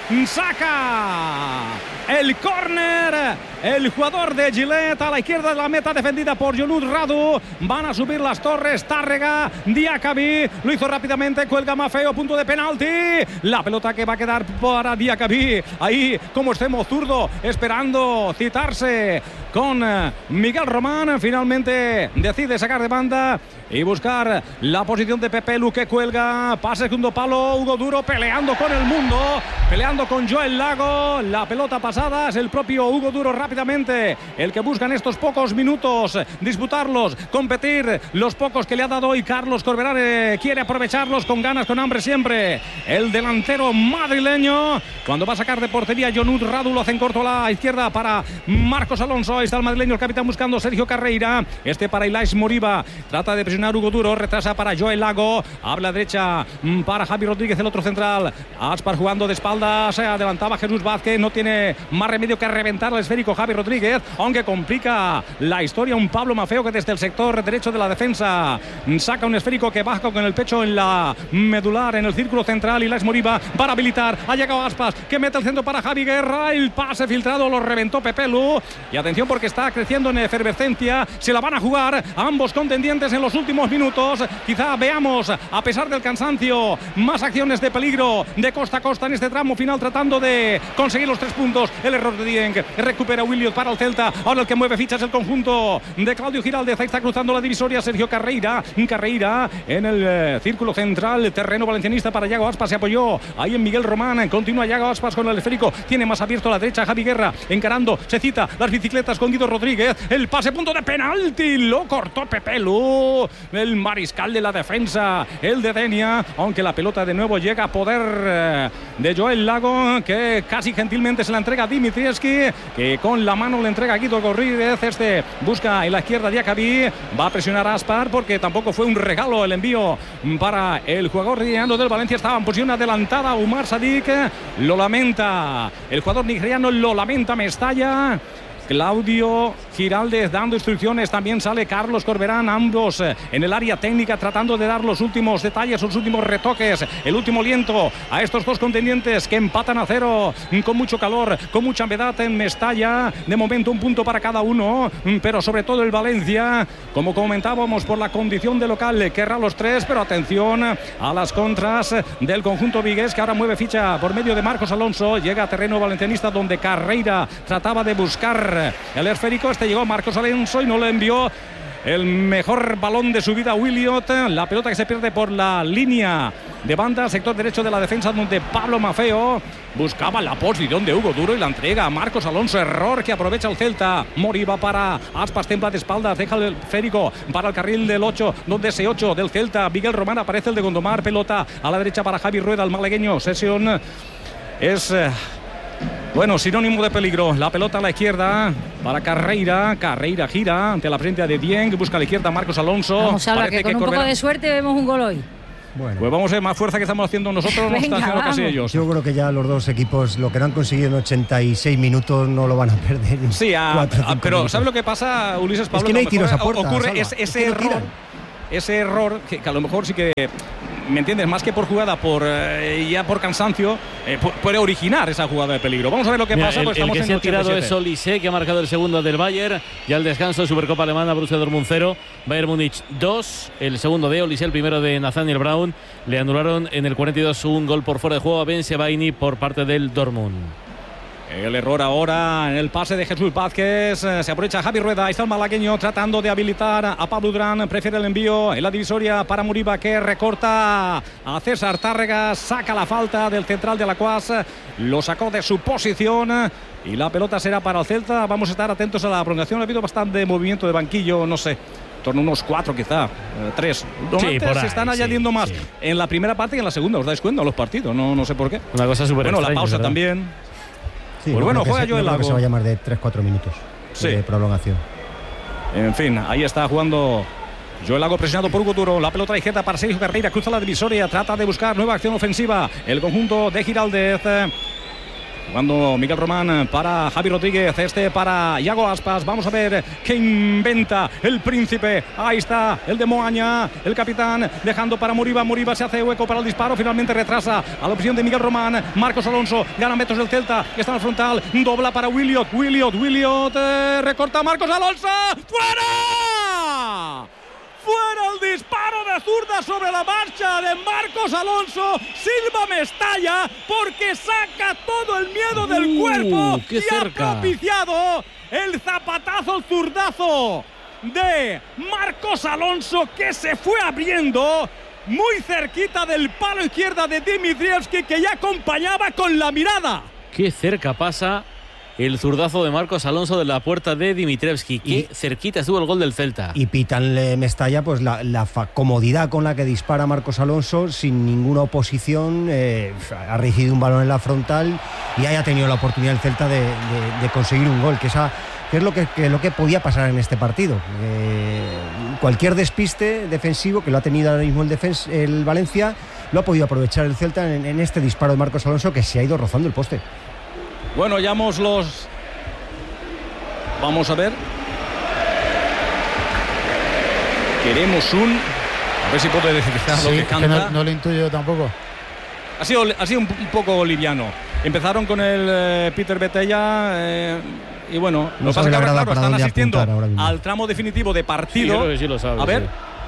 saca el córner el jugador de Gillette a la izquierda de la meta, defendida por Yonud Radu. Van a subir las torres, Tárrega, Diakabi, lo hizo rápidamente, cuelga Mafeo, punto de penalti, la pelota que va a quedar para Diakabi, ahí como extremo zurdo, esperando citarse con Miguel Román. Finalmente decide sacar de banda y buscar la posición de Pepe Lu, que cuelga, pase segundo palo, Hugo Duro peleando con el mundo, peleando con Joel Lago, la pelota pasada, es el propio Hugo Duro rápidamente el que busca en estos pocos minutos disputarlos, competir, los pocos que le ha dado hoy Carlos Corberán, eh, quiere aprovecharlos con ganas, con hambre siempre. El delantero madrileño, cuando va a sacar de portería Yonud Radu, lo hace en corto a la izquierda para Marcos Alonso. Ahí está el madrileño, el capitán buscando Sergio Carreira, este para Ilais Moriba, trata de presionar Hugo Duro, retrasa para Joel Lago, habla derecha para Javi Rodríguez, el otro central. Aspar jugando de espaldas, se adelantaba Jesús Vázquez, no tiene más remedio que reventar el esférico Javi Rodríguez, aunque complica la historia un Pablo Mafeo que desde el sector derecho de la defensa saca un esférico que baja con el pecho en la medular, en el círculo central. Ilais Moriba para habilitar, ha llegado Aspas, que mete el centro para Javi Guerra, el pase filtrado lo reventó Pepe Lu, y atención porque está creciendo en efervescencia, se la van a jugar ambos contendientes en los últimos minutos. Quizá veamos, a pesar del cansancio, más acciones de peligro de costa a costa en este tramo final, tratando de conseguir los tres puntos. El error de Dieng, recupera Williot para el Celta, ahora el que mueve fichas el conjunto de Claudio Giraldez. Ahí está cruzando la divisoria Sergio Carreira, Carreira en el eh, círculo central, terreno valencianista para Yago Aspas, se apoyó ahí en Miguel Román, continúa Yago Aspas con el esférico, tiene más abierto a la derecha Javi Guerra, encarando, se cita las bicicletas con Guido Rodríguez, el pase, punto de penalti, lo cortó Pepe Lu, el mariscal de la defensa, el de Denia, aunque la pelota de nuevo llega a poder eh, de Joel Lago, que casi gentilmente se la entrega a Dimitrievski, que con la mano le entrega a Guido Rodríguez. Este busca en la izquierda Diakabi, va a presionar a Aspar porque tampoco fue un regalo el envío para el jugador nigeriano del Valencia. Estaba en posición adelantada Umar Sadik, lo lamenta el jugador nigeriano, lo lamenta Mestalla. Claudio Giraldez dando instrucciones, también sale Carlos Corberán, ambos en el área técnica tratando de dar los últimos detalles, los últimos retoques, el último aliento a estos dos contendientes que empatan a cero con mucho calor, con mucha humedad en Mestalla. De momento un punto para cada uno, pero sobre todo el Valencia, como comentábamos, por la condición de local querrá los tres, pero atención a las contras del conjunto vigués, que ahora mueve ficha por medio de Marcos Alonso, llega a terreno valencianista donde Carreira trataba de buscar el esférico, este llegó Marcos Alonso y no le envió el mejor balón de su vida, Williot. La pelota que se pierde por la línea de banda, sector derecho de la defensa, donde Pablo Maffeo buscaba la posición de Hugo Duro y la entrega a Marcos Alonso. Error que aprovecha el Celta. Moriba para Aspas, templa de espaldas, deja el esférico para el carril del ocho, donde ese ocho del Celta, Miguel Román, aparece el de Gondomar. Pelota a la derecha para Javi Rueda, el malagueño. Sesión es... Eh, Bueno, sinónimo de peligro. La pelota a la izquierda para Carreira. Carreira gira ante la frente de Dieng. Busca a la izquierda Marcos Alonso. Vamos a hablar que con que un correrá. Poco de suerte vemos un gol hoy. Bueno. Pues vamos a ver más fuerza que estamos haciendo nosotros. No están haciendo casi ellos. Yo creo que ya los dos equipos lo que no han conseguido en ochenta y seis minutos no lo van a perder. En sí, a, cuatro, a, pero minutos. ¿sabes lo que pasa, Ulises Pablo? Es que no hay tiros a puerta. Ocurre Salva. es, ese es que no error. Ese error que, que a lo mejor sí que, ¿me entiendes? Más que por jugada, por eh, ya por cansancio, eh, puede originar esa jugada de peligro. Vamos a ver lo que Mira, pasa. El, pues el estamos que en se ha tirado ochenta y siete. es Olise, que ha marcado el segundo del Bayern. Ya al descanso de Supercopa Alemana, Borussia Dortmund cero, Bayern Múnich dos. El segundo de Olise, el primero de Nathaniel Brown. Le anularon en el cuarenta y dos un gol por fuera de juego a Ben Sebaini por parte del Dortmund. El error ahora en el pase de Jesús Vázquez. Se aprovecha Javi Rueda. Ahí está el malagueño tratando de habilitar a Pablo Durán. Prefiere el envío en la divisoria para Moriba, que recorta a César Tárrega. Saca la falta del central de Alacuás. Lo sacó de su posición. Y la pelota será para el Celta. Vamos a estar atentos a la prolongación. Ha habido bastante movimiento de banquillo. No sé, en torno a unos cuatro quizá, eh, tres. Sí, por ahí, se están añadiendo sí, más sí. en la primera parte y en la segunda. ¿Os dais cuenta? Los partidos. No, no sé por qué. Una cosa súper Bueno, extraña, la pausa ¿verdad? también. Sí, pues bueno, juega yo el lago. Que se va a llamar de tres cuatro minutos sí. de prolongación. En fin, ahí está jugando Joel Lago, presionado por Hugo Duro. La pelota a la izquierda para Sergio Carreira. Cruza la divisoria. Trata de buscar nueva acción ofensiva. El conjunto de Giraldez. Jugando Miguel Román para Javi Rodríguez, este para Iago Aspas. Vamos a ver qué inventa el príncipe. Ahí está el de Moaña, el capitán, dejando para Moriba. Moriba se hace hueco para el disparo, finalmente retrasa a la opción de Miguel Román. Marcos Alonso gana metros del Celta, que está en el frontal, dobla para Williot, Williot, Williot, eh, recorta Marcos Alonso. ¡Fuera! Fuera el disparo de zurda sobre la marcha de Marcos Alonso. Silva Mestalla, porque saca todo el miedo del uh, cuerpo qué y cerca. ha propiciado el zapatazo, el zurdazo de Marcos Alonso, que se fue abriendo muy cerquita del palo izquierda de Dimitrievski, que ya acompañaba con la mirada. Qué cerca pasa el zurdazo de Marcos Alonso de la puerta de Dimitrievski. Qué y, cerquita estuvo el gol del Celta. Y pitan Mestalla, pues la, la comodidad con la que dispara Marcos Alonso, sin ninguna oposición, eh, ha recibido un balón en la frontal y haya tenido la oportunidad el Celta de, de, de conseguir un gol, que, esa, que es lo que, que, lo que podía pasar en este partido. Eh, cualquier despiste defensivo que lo ha tenido ahora mismo el, defens, el Valencia, lo ha podido aprovechar el Celta en, en este disparo de Marcos Alonso, que se ha ido rozando el poste. Bueno, llamamos los... Vamos a ver. Queremos un... A ver si puedo identificar sí, lo que canta. Que no, no lo intuyo tampoco. Ha sido, ha sido un, un poco liviano. Empezaron con el eh, Peter Betella eh, y bueno, no lo que pasa es que ahora, claro, están asistiendo ahora al tramo definitivo de partido. Sí, creo que sí lo sabes, a ver. Sí.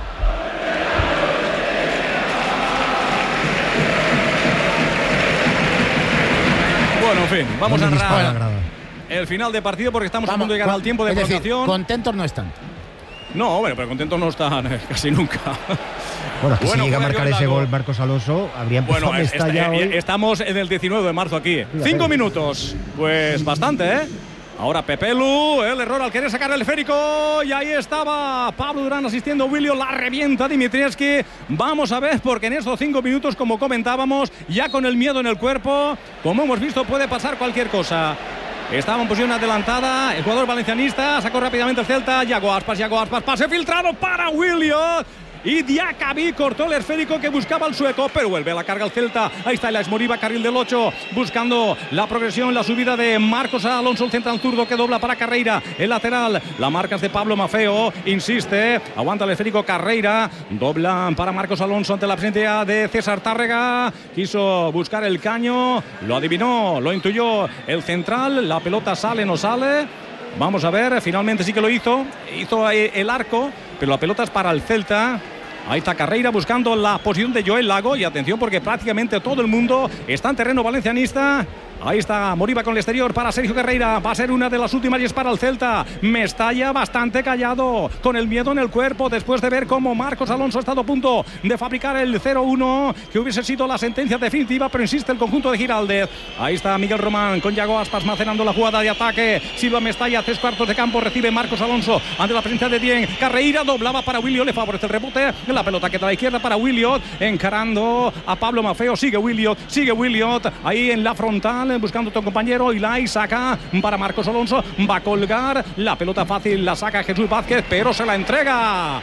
Bueno, en fin, vamos a narrar el final de partido porque estamos vamos, a punto de llegar al tiempo de prolongación. Contentos no están. No, bueno, pero contentos no están eh, casi nunca. Bueno, que bueno, si llega a marcar ese gol Marcos Alonso, habría empezado bueno, esta, ya hoy. Estamos en el diecinueve de marzo aquí. Cinco minutos. Pues bastante, ¿eh? Ahora Pepelu, el error al querer sacar el esférico. Y ahí estaba Pablo Durán asistiendo a Williot. La revienta Dimitrievski. Vamos a ver, porque en estos cinco minutos, como comentábamos, ya con el miedo en el cuerpo, como hemos visto, puede pasar cualquier cosa. Estaba en posición adelantada el jugador valencianista. Sacó rápidamente el Celta. Iago Aspas, Iago Aspas. Pase filtrado para Williot. Y Diacabí cortó el esférico que buscaba el sueco, pero vuelve a la carga el Celta. Ahí está el Moriba, carril del ocho, buscando la progresión, la subida de Marcos Alonso, el central zurdo que dobla para Carreira, el lateral, la marca es de Pablo Maffeo, insiste, aguanta el esférico Carreira, dobla para Marcos Alonso ante la presencia de César Tárrega, quiso buscar el caño, lo adivinó, lo intuyó el central, la pelota sale, no sale. Vamos a ver, finalmente sí que lo hizo, hizo el arco, pero la pelota es para el Celta. Ahí está Carreira buscando la posición de Joel Lago. Y atención, porque prácticamente todo el mundo está en terreno valencianista. Ahí está Moriba con el exterior para Sergio Guerreira. Va a ser una de las últimas y es para el Celta. Mestalla bastante callado, con el miedo en el cuerpo, después de ver cómo Marcos Alonso ha estado a punto de fabricar el cero uno, que hubiese sido la sentencia definitiva, pero insiste el conjunto de Giraldez. Ahí está Miguel Román con Yago Aspas macerando la jugada de ataque. Silva Mestalla, tres cuartos de campo, recibe Marcos Alonso ante la presencia de Dien. Carreira doblaba para Williot, le favorece el rebote. La pelota queda a la izquierda para Williot, encarando a Pablo Maffeo. Sigue Williot, sigue Williot ahí en la frontal, buscando a tu compañero. Ilay saca para Marcos Alonso, va a colgar la pelota fácil, la saca Jesús Vázquez, pero se la entrega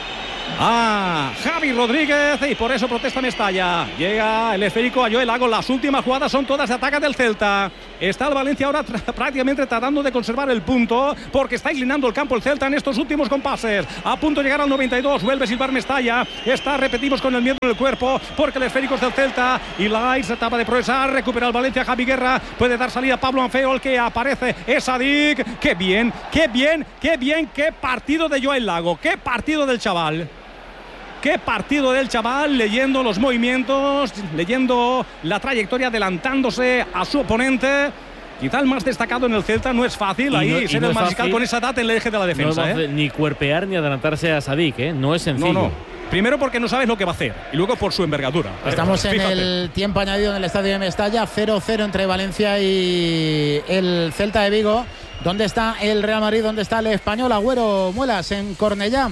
a Javi Rodríguez y por eso protesta Mestalla. Llega el esférico a Joel Lago. Las últimas jugadas son todas de ataque del Celta. Está el Valencia ahora prácticamente tratando de conservar el punto, porque está inclinando el campo el Celta en estos últimos compases. A punto de llegar al noventa y dos, vuelve Silvar Mestalla. Está, repetimos, con el miedo en el cuerpo, porque el esférico es del Celta. Y la se etapa de progresar, recupera el Valencia. Javi Guerra puede dar salida a Pablo Anfeo, el que aparece es Sadik. Qué bien, qué bien, qué bien, qué partido de Joel Lago, qué partido del chaval. Qué partido del chaval, leyendo los movimientos, leyendo la trayectoria, adelantándose a su oponente. Quizá el más destacado en el Celta. No es fácil ahí no, ser no el mariscal con esa edad en el eje de la defensa. No es ¿eh? ni cuerpear ni adelantarse a Sadik, ¿eh? No es sencillo. No, no. Primero porque no sabes lo que va a hacer y luego por su envergadura. Estamos eh, en el tiempo añadido en el estadio de Mestalla, cero cero entre Valencia y el Celta de Vigo. ¿Dónde está el Real Madrid? ¿Dónde está el Español? Agüero Muelas en Cornellá.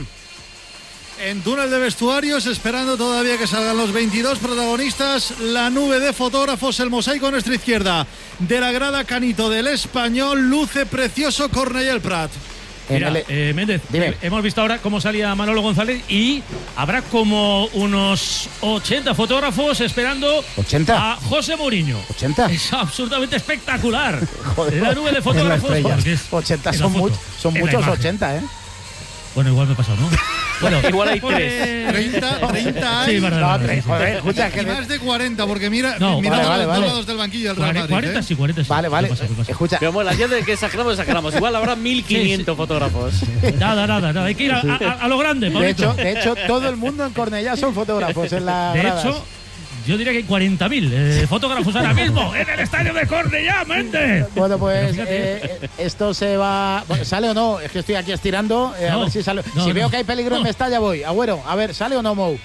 En túnel de vestuarios, esperando todavía que salgan los veintidós protagonistas, la nube de fotógrafos, el mosaico a nuestra izquierda de la grada Canito del Español, luce precioso Cornellá el Prat. Mira, eh, Méndez, eh, hemos visto ahora cómo salía Manolo González y habrá como unos ochenta fotógrafos esperando ¿ochenta? A José Mourinho. ¿ochenta? Es absolutamente espectacular. Joder, la nube de fotógrafos. Es es, ochenta son, mu son muchos ochenta, ¿eh? Bueno, igual me he pasado, ¿no? Bueno, igual hay tres. treinta, treinta hay. Sí, verdad, no, verdad, tres, sí. joder, escucha, y más de cuarenta, porque mira, no, mira vale, vale, los vale. dos lados del banquillo del Real Madrid. cuarenta, ¿eh? sí, cuarenta, sí. Vale, vale, ¿Qué pasa, qué pasa? escucha. Pero bueno, ya de que exageramos, exageramos. Igual habrá mil quinientos sí, sí. fotógrafos. Nada, nada, nada. Hay que ir a, a, a lo grande, De Pablito. hecho, de hecho, todo el mundo en Cornellá son fotógrafos en la De gradas. hecho, yo diría que hay cuarenta mil eh, fotógrafos ahora mismo en el estadio de Cornellá, mente. Bueno, pues eh, esto se va. Bueno, ¿sale o no? Es que estoy aquí estirando. Eh, no, a ver si sale. No, si no. veo que hay peligro no. en Mestalla, voy. Agüero, a ver, ¿sale o no, Mou?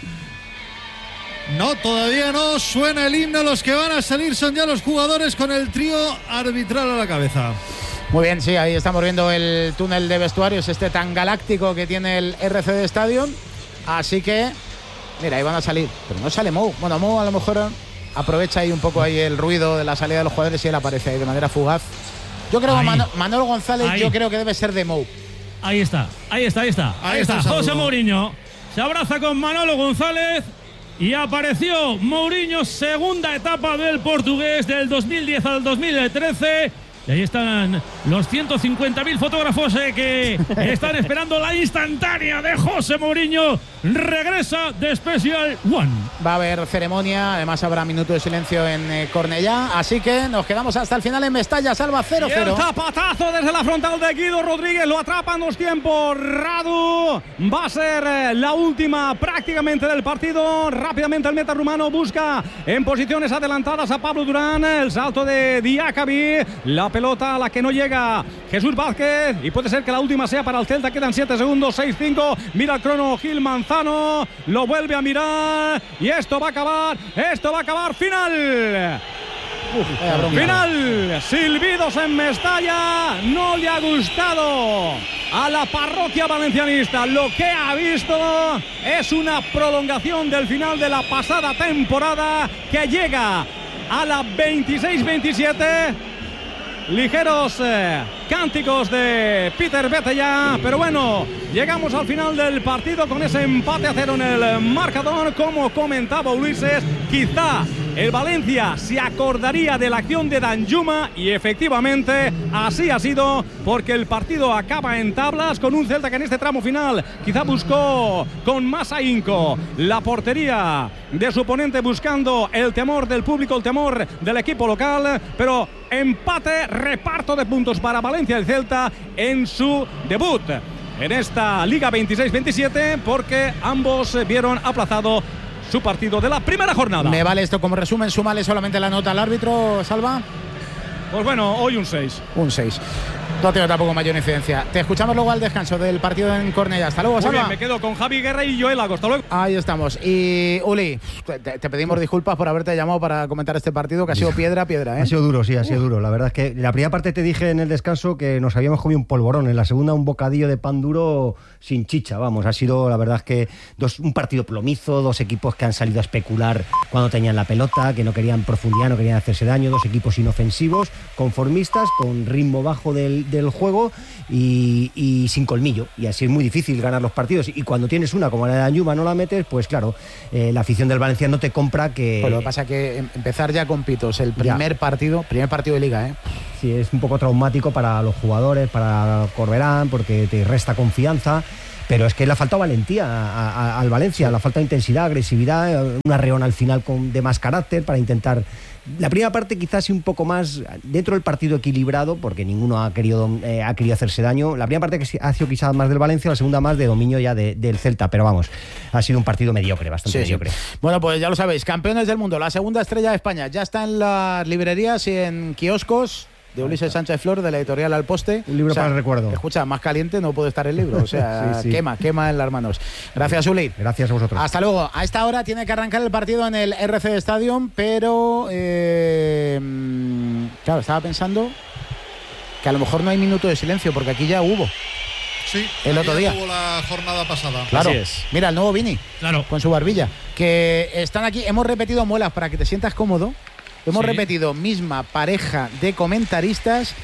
No, todavía no. Suena el himno. Los que van a salir son ya los jugadores con el trío arbitral a la cabeza. Muy bien, sí, ahí estamos viendo el túnel de vestuarios, este tan galáctico que tiene el R C D Stadium. Así que, mira, ahí van a salir. Pero no sale Mou. Bueno, Mou a lo mejor aprovecha ahí un poco ahí el ruido de la salida de los jugadores y él aparece ahí de manera fugaz. Yo creo que Mano, Manolo González, ahí. yo creo que debe ser de Mou. Ahí está, ahí está, ahí está. Ahí, ahí está, está José Mourinho. Se abraza con Manolo González. Y apareció Mourinho, segunda etapa del portugués del dos mil diez al dos mil trece. Y ahí están los ciento cincuenta mil fotógrafos eh, que están esperando la instantánea de José Mourinho. Regresa de Special One. Va a haber ceremonia, además habrá minuto de silencio en eh, Cornellá. Así que nos quedamos hasta el final en Mestalla. Salva cero cero. El zapatazo desde la frontal de Guido Rodríguez. Lo atrapan los tiempos. Radu va a ser eh, la última prácticamente del partido. Rápidamente el meta rumano busca en posiciones adelantadas a Pablo Durán. El salto de Diakabi. La pelota a la que no llega Jesús Vázquez. Y puede ser que la última sea para el Celta. Quedan siete segundos. seis cinco. Mira el crono Gil Manzano. Lo vuelve a mirar. Y esto va a acabar. Esto va a acabar. Final. Uf, final, silbidos en Mestalla. No le ha gustado a la parroquia valencianista. Lo que ha visto es una prolongación del final de la pasada temporada que llega a la veintiséis veintisiete. Ligeros eh, cánticos de Peter Betella, pero bueno, llegamos al final del partido con ese empate a cero en el marcador. Como comentaba Ulises, quizá el Valencia se acordaría de la acción de Danjuma y efectivamente así ha sido, porque el partido acaba en tablas con un Celta que en este tramo final quizá buscó con más ahínco la portería de su oponente, buscando el temor del público, el temor del equipo local, pero empate, reparto de puntos para Valencia y el Celta en su debut en esta Liga veintiséis veintisiete, porque ambos vieron aplazado su partido de la primera jornada. Me vale esto como resumen, súmale solamente la nota al árbitro, Salva. Pues bueno, hoy un seis. Un seis. No tengo tampoco mayor incidencia. Te escuchamos luego al descanso del partido en Cornellá. Hasta luego, Muy Salva. bien, me quedo con Javi Guerra y Joel Lago. Hasta luego. Ahí estamos. Y Uli, te, te pedimos disculpas por haberte llamado para comentar este partido, que ha sido piedra, piedra, ¿eh? Ha sido duro, sí, ha sido duro. La verdad es que la primera parte te dije en el descanso que nos habíamos comido un polvorón. En la segunda, un bocadillo de pan duro sin chicha. Vamos, ha sido, la verdad es que dos, un partido plomizo, dos equipos que han salido a especular cuando tenían la pelota, que no querían profundidad, no querían hacerse daño, dos equipos inofensivos, conformistas, con ritmo bajo del, del juego y, y sin colmillo. Y así es muy difícil ganar los partidos. Y cuando tienes una como la de Anjuma no la metes, pues claro, eh, la afición del Valencia no te compra que... Pues lo que pasa es que empezar ya con pitos, el primer ya. partido, primer partido de Liga, ¿eh? Sí, es un poco traumático para los jugadores, para Corberán, porque te resta confianza. Pero es que le ha faltado valentía a, a, al Valencia, le ha faltado intensidad, agresividad, una Reona al final con, de más carácter para intentar... La primera parte quizás sí un poco más dentro del partido equilibrado, porque ninguno ha querido, eh, ha querido hacerse daño. La primera parte que ha sido quizás más del Valencia, la segunda más de dominio ya de, del Celta, pero vamos, ha sido un partido mediocre, bastante sí, mediocre. Sí. Bueno, pues ya lo sabéis, campeones del mundo, la segunda estrella de España, ya está en las librerías y en kioscos. De Ulises Sánchez Flor, de la editorial Al Poste. Un libro, o sea, para el recuerdo. Escucha, más caliente no puede estar el libro. O sea, sí, sí. quema, quema en las manos. Gracias, Uli. Gracias a vosotros. Hasta luego. A esta hora tiene que arrancar el partido en el R C Stadium, pero eh, claro, estaba pensando que a lo mejor no hay minuto de silencio, porque aquí ya hubo. Sí, el otro día hubo la jornada pasada. Claro. Así es. Mira, el nuevo Vini. Claro. Con su barbilla. Que están aquí. Hemos repetido muelas para que te sientas cómodo. Hemos sí. repetido misma pareja de comentaristas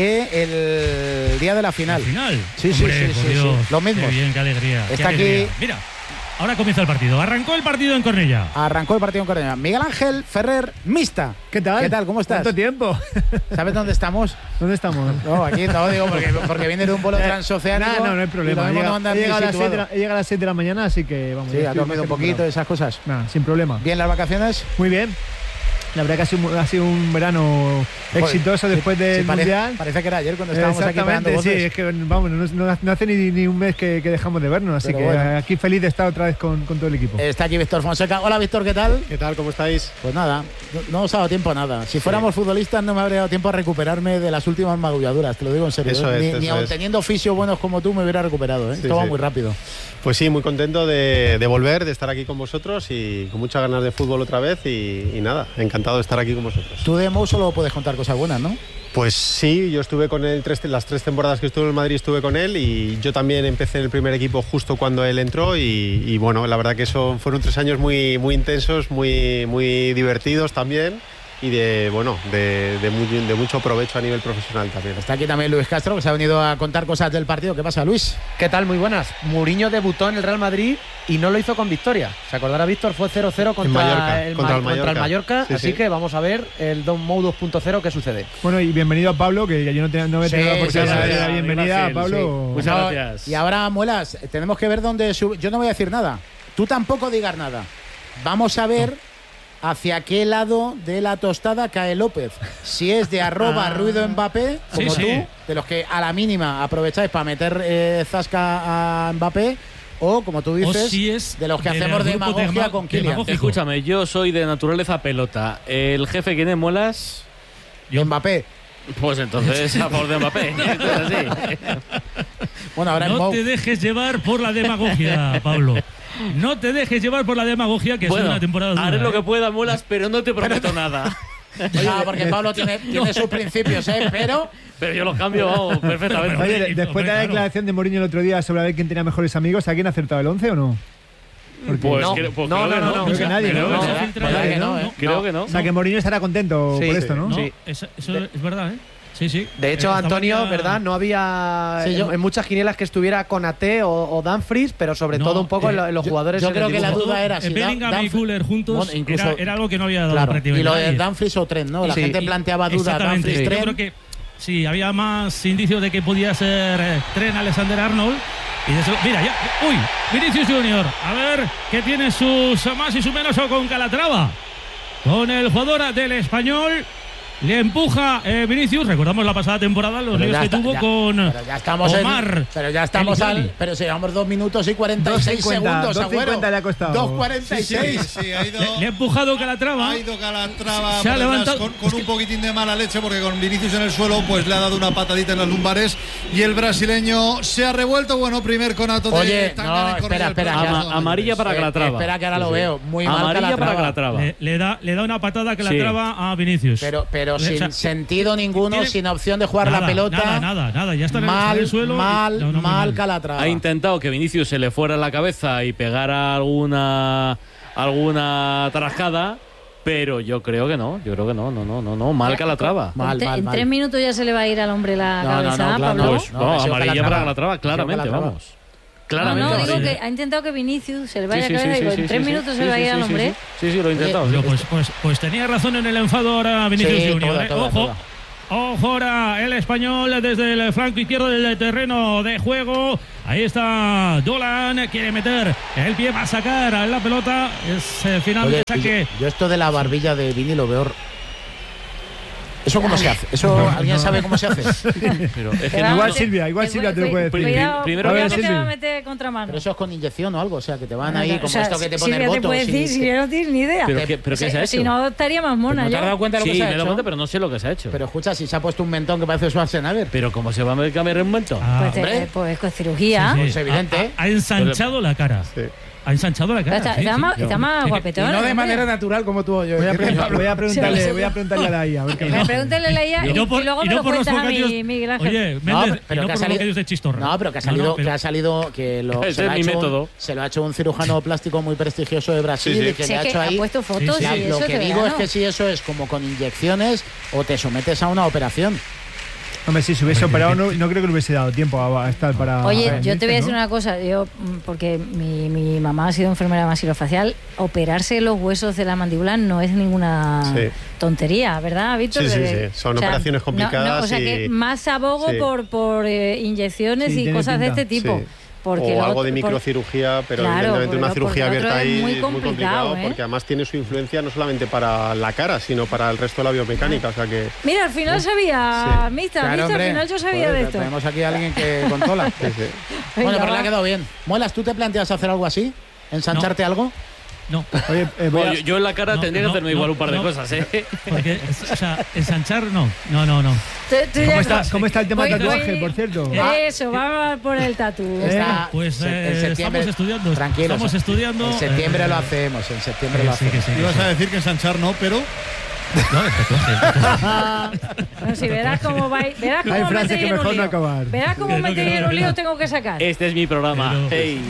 que el día de la final. ¿La final? Sí, Hombre, sí, sí, sí, Dios, sí. Lo mismo. Qué bien, qué alegría. Está qué alegría. Aquí. Mira, ahora comienza el partido. Arrancó el partido en Cornellá. Arrancó el partido en Cornellá. Miguel Ángel Ferrer, Mista. ¿Qué tal? ¿Qué tal? ¿Cómo estás? ¿Cuánto tiempo? ¿Sabes dónde estamos? ¿Dónde estamos? No, aquí no, digo, porque, porque viene de un vuelo transoceánico. No, no, no hay problema. Llega, no he, llegado la, he llegado a las seis de la mañana, así que vamos. Sí, ha dormido un poquito, esas cosas. Nada, sin problema. ¿Bien las vacaciones? Muy bien. La verdad que ha sido, ha sido un verano Joder, exitoso después sí, del sí, parece, Mundial. Parece que era ayer cuando estábamos aquí pegando voces. Sí, es que vamos, no, no, no hace ni, ni un mes que, que dejamos de vernos, así Pero que bueno. aquí feliz de estar otra vez con, con todo el equipo. Está aquí Víctor Fonseca. Hola Víctor, ¿qué tal? ¿Qué tal? ¿Cómo estáis? Pues nada, no, no os ha dado tiempo a nada. Si fuéramos sí. futbolistas no me habría dado tiempo a recuperarme de las últimas magulladuras, te lo digo en serio. Eso ¿eh? es, ni eso ni aun es. teniendo oficios buenos como tú me hubiera recuperado, ¿eh? Sí, Todo va sí. muy rápido. Pues sí, muy contento de, de volver, de estar aquí con vosotros y con muchas ganas de fútbol otra vez y, y nada, encantado de estar aquí con vosotros. Tú de Mou solo puedes contar cosas buenas, ¿no? Pues sí, yo estuve con él tres, las tres temporadas que estuve en Madrid, estuve con él y yo también empecé en el primer equipo justo cuando él entró y, y bueno, la verdad que eso fueron tres años muy, muy intensos, muy, muy divertidos también. Y de bueno de, de, muy, de mucho provecho a nivel profesional también. Está aquí también Luis Castro, que se ha venido a contar cosas del partido. ¿Qué pasa, Luis? ¿Qué tal? Muy buenas. Mourinho debutó en el Real Madrid y no lo hizo con victoria. Se acordará Víctor, fue cero cero contra, Mallorca, el, contra, Ma- el Mallorca. contra el Mallorca. Sí, así sí. que vamos a ver el Don Mou dos punto cero qué sucede. Bueno, y bienvenido a Pablo, que yo no, te, no me he Sí, tenido la sí, oportunidad sí, de sí, dar sí, bienvenida sí, a Pablo. sí. Muchas No, gracias. Y ahora, Muelas, tenemos que ver dónde sube. Yo no voy a decir nada. Tú tampoco digas nada. Vamos a ver... No. ¿Hacia qué lado de la tostada cae López? Si es de arroba ruido Mbappé, como sí, tú, sí. de los que a la mínima aprovecháis para meter eh, zasca a Mbappé, o como tú dices, si es de los que de hacemos demagogia de con Kylian. Escúchame, yo soy de naturaleza pelota. ¿El jefe quién es, Muelas? Yo. Mbappé. Pues entonces a favor de Mbappé. Entonces, sí. Bueno, ahora no Mo... te dejes llevar por la demagogia, Pablo. No te dejes llevar por la demagogia, que bueno, es una temporada dura. Haré ¿eh? lo que pueda, Muelas, pero no te prometo nada. No, porque Pablo tiene, tiene sus principios, ¿eh? Pero... Pero yo los cambio vamos, perfectamente. Oye, de, después de la declaración de Mourinho el otro día sobre a ver quién tenía mejores amigos, ¿a quién ha acertado el once o no? Porque pues, no, creo, pues no, creo no, que no, no. no, Creo que nadie, Creo ¿no? que No, se filtra no, que no, no, ¿eh? no. Creo que no. O sea, que Mourinho estará contento Sí, por sí, esto, ¿no? No, Sí. eso, eso es verdad, ¿eh? Sí, sí. De hecho, Eh, Antonio, ya... ¿verdad? No había Sí, yo... en, en muchas quinielas que estuviera Konaté o, o Dumfries, pero sobre no, todo un poco eh, en, en los yo, jugadores. Yo en creo el que la dibujo. duda era si Bellingham Dan- y Fuller juntos bueno, incluso, era, era algo que no había dado claro, prácticamente y lo de nadie. Dumfries o Trent, ¿no? La Sí. gente planteaba dudas. Exactamente. Dumfries, Yo Trent. creo que sí, había más indicios de que podía ser eh, Trent Alexander-Arnold. Y de eso, mira, ya, uy, Vinicius Junior. A ver qué tiene sus más y sus menos o con Calatrava. Con el jugador del Español. Le empuja eh, Vinicius. Recordamos la pasada temporada, los líos que está, tuvo ya, con pero ya estamos Omar. En, pero ya estamos al. Pero si llevamos dos minutos y cuarenta y seis segundos, dos cincuenta le ha costado. dos cuarenta y seis. Sí, sí, ha ido, le, le ha empujado Calatrava. Ha ido Calatrava se ha levantado con, con un poquitín de mala leche, porque con Vinicius en el suelo pues le ha dado una patadita en las lumbares y el brasileño se ha revuelto. Bueno, primer conato de Oye, Tangana no, y espera, espera. Ama, amarilla para Calatrava. Eh, espera que ahora sí, lo veo. Muy mal amarilla Calatrava. para Calatrava. Le, le, da, le da una patada a Calatrava sí. a Vinicius. Pero, pero o sea, sin sentido ninguno, tiene, sin opción de jugar nada, la pelota. Nada, nada, nada. Ya está en el, mal, está en el suelo. Mal, y, no, no, mal, mal Calatrava. Ha intentado que Vinicius se le fuera la cabeza y pegara alguna alguna tarascada. Pero yo creo que no, yo creo que no, no, no, no, no, mal Calatrava. Mal, mal, en mal. tres minutos ya se le va a ir al hombre la no, cabeza, no, no, claro, Pablo. Pues, no, no, amarilla para Calatrava, claramente, vamos. Claramente. No, no, digo que ha intentado que Vinicius se le vaya sí, a caer sí, y digo, sí, en tres sí, minutos sí, se le va a sí, ir al sí, hombre. Sí, sí, lo he intentado. Yo, pues, pues, pues tenía razón en el enfado ahora Vinicius sí, Junior. toda, ¿eh? toda, Ojo. toda. Ojo ahora el español desde el flanco izquierdo del terreno de juego. Ahí está Dolan, quiere meter el pie, va a sacar la pelota. Es el final Oye, de saque. Yo, yo esto de la barbilla de Vini lo veo. ¿Eso cómo se hace? ¿Eso no, alguien no. sabe cómo se hace? Pero es que igual no, Silvia, igual Silvia te lo puede decir. Cuidado, primero cuidado que te va a meter contramano. Pero eso es con inyección o algo, o sea, que te van ahí como o sea, esto que te ponen Silvia votos. te puede decir, si no tienes ni idea. ¿Pero qué, pero qué se ha hecho? Si no, estaría más mona. ¿No te has dado cuenta de lo sí, que se ha me he hecho? dado cuenta, pero no sé lo que se ha hecho. Pero escucha, si se ha puesto un mentón que parece Schwarzenegger. Pero ¿cómo se va a cambiar un mentón? Ah, pues, eh, pues con cirugía. Sí, sí. Pues evidente. Ha, ha ensanchado la cara. Sí. Ha ensanchado la cara. Está, sí, está, sí, más, sí. está más guapetón. Y no de ¿eh? manera natural como tú o yo. Voy a, preguntar, voy a preguntarle, voy a preguntarle a la I A. A ver qué me Pregúntale a la I A y, y, no por, y luego y me no lo cuentas a mí, Miguel Ángel. Oye, Méndez, no, pero no que por ha salido, los de chistorra. No, pero que ha salido, no, no, pero, que ha salido que lo, ese se, es lo mi ha método. Un, se lo ha hecho un cirujano plástico muy prestigioso de Brasil sí, sí. y que sí, le ha que hecho ahí. Ha puesto fotos sí, sí. y Lo eso que digo verano. es que si eso es como con inyecciones o te sometes a una operación. Hombre, si se hubiese operado, no, no creo que le hubiese dado tiempo a, a estar para. Oye, para yo te voy a decir ¿no? una cosa, yo, porque mi, mi mamá ha sido enfermera maxilofacial, operarse los huesos de la mandíbula no es ninguna sí. tontería, ¿verdad, Víctor? Sí, sí, sí. Son o sea, operaciones complicadas. No, no, o sea y... que más abogo sí. por, por eh, inyecciones sí, y cosas pinta. de este tipo. Sí. Porque o algo otro, de microcirugía, pero claro, evidentemente una cirugía abierta ahí es muy es complicado, muy complicado ¿eh? porque además tiene su influencia no solamente para la cara, sino para el resto de la biomecánica. O sea que, mira, al final sabía, sí. Mista, claro, Mista, al final yo sabía joder, de esto. Tenemos aquí a alguien que controla. sí, sí. Bueno, pero le ha quedado bien. Muelas, ¿tú te planteas hacer algo así? ¿Ensancharte no. algo? No. Oye, eh, bueno, a... yo, yo en la cara no, tendría no, que hacerme no, igual un par de no, cosas, ¿eh? Porque, o sea, ensanchar, no. No, no, no. Te, te ¿Cómo, está, ¿Cómo está el tema voy, del tatuaje, voy, por cierto? Eso, vamos por el tatu. Está, pues eh, estamos estudiando. Tranquilos. Estamos estudiando. En septiembre eh, lo hacemos, en septiembre sí, lo hacemos. Sí, sí, Ibas sí. a decir que ensanchar no, pero... No, el tatuaje, el tatuaje. Bueno, si verás cómo va, verás cómo hay me frases que en un mejor lío. no acabar. Verás cómo Que me no, que no, en un que lío no. tengo que sacar. Este es mi programa. Pero, hey.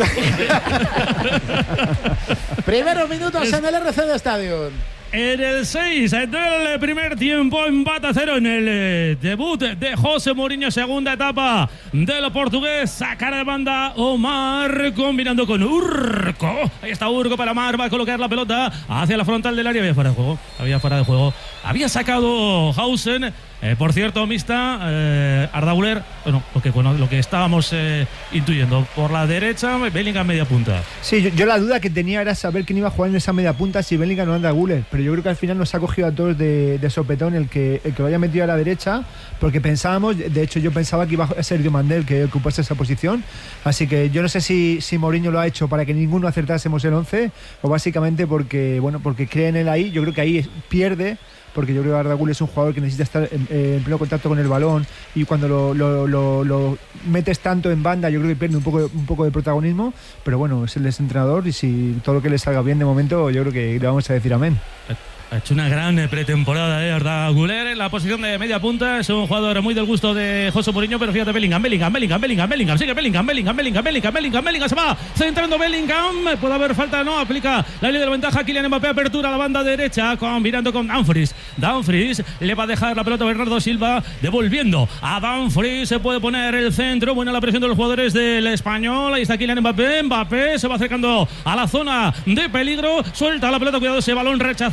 Primeros minutos en el R C D Stadium. En el seis del primer tiempo, empate a cero en el eh, debut de José Mourinho, segunda etapa del portugués. Sacar de banda Omar, combinando con Urco. Ahí está Urco para Omar, va a colocar la pelota hacia la frontal del área. Había fuera de juego, había fuera de juego. Había sacado Hausen. Eh, por cierto, Mista, eh, Arda Güler, bueno, lo que, bueno, lo que estábamos eh, intuyendo, por la derecha, Bellingham media punta. Sí, yo, yo la duda que tenía era saber quién iba a jugar en esa media punta, si Bellingham o Arda Güler, pero yo creo que al final nos ha cogido a todos de, de sopetón el que, el que lo haya metido a la derecha, porque pensábamos, de hecho yo pensaba que iba a ser Diomandel que ocupase esa posición, así que yo no sé si, si Mourinho lo ha hecho para que ninguno acertásemos el once, o básicamente porque, bueno, porque cree en él ahí, yo creo que ahí pierde, porque yo creo que Arda Güler es un jugador que necesita estar en, en pleno contacto con el balón y cuando lo, lo, lo, lo metes tanto en banda yo creo que pierde un poco, un poco de protagonismo, pero bueno, es el entrenador y si todo lo que le salga bien de momento yo creo que le vamos a decir amén. Ha hecho una gran pretemporada de eh, Arda Güler en la posición de media punta. Es un jugador muy del gusto de José Mourinho, pero fíjate, Bellingham, Bellingham, Bellingham, Bellingham, Bellingham, sigue Bellingham, Bellingham, Bellingham, Bellingham, Bellingham, Bellingham, se va centrando Bellingham. Puede haber falta, no, aplica la ley de la ventaja. Kylian Mbappé, apertura a la banda derecha, combinando con Dumfries. Dumfries le va a dejar la pelota a Bernardo Silva, devolviendo a Dumfries. Se puede poner el centro, buena la presión de los jugadores del Español. Ahí está Kylian Mbappé, Mbappé se va acercando a la zona de peligro, suelta la pelota, cuidado ese balón rechazado, lo va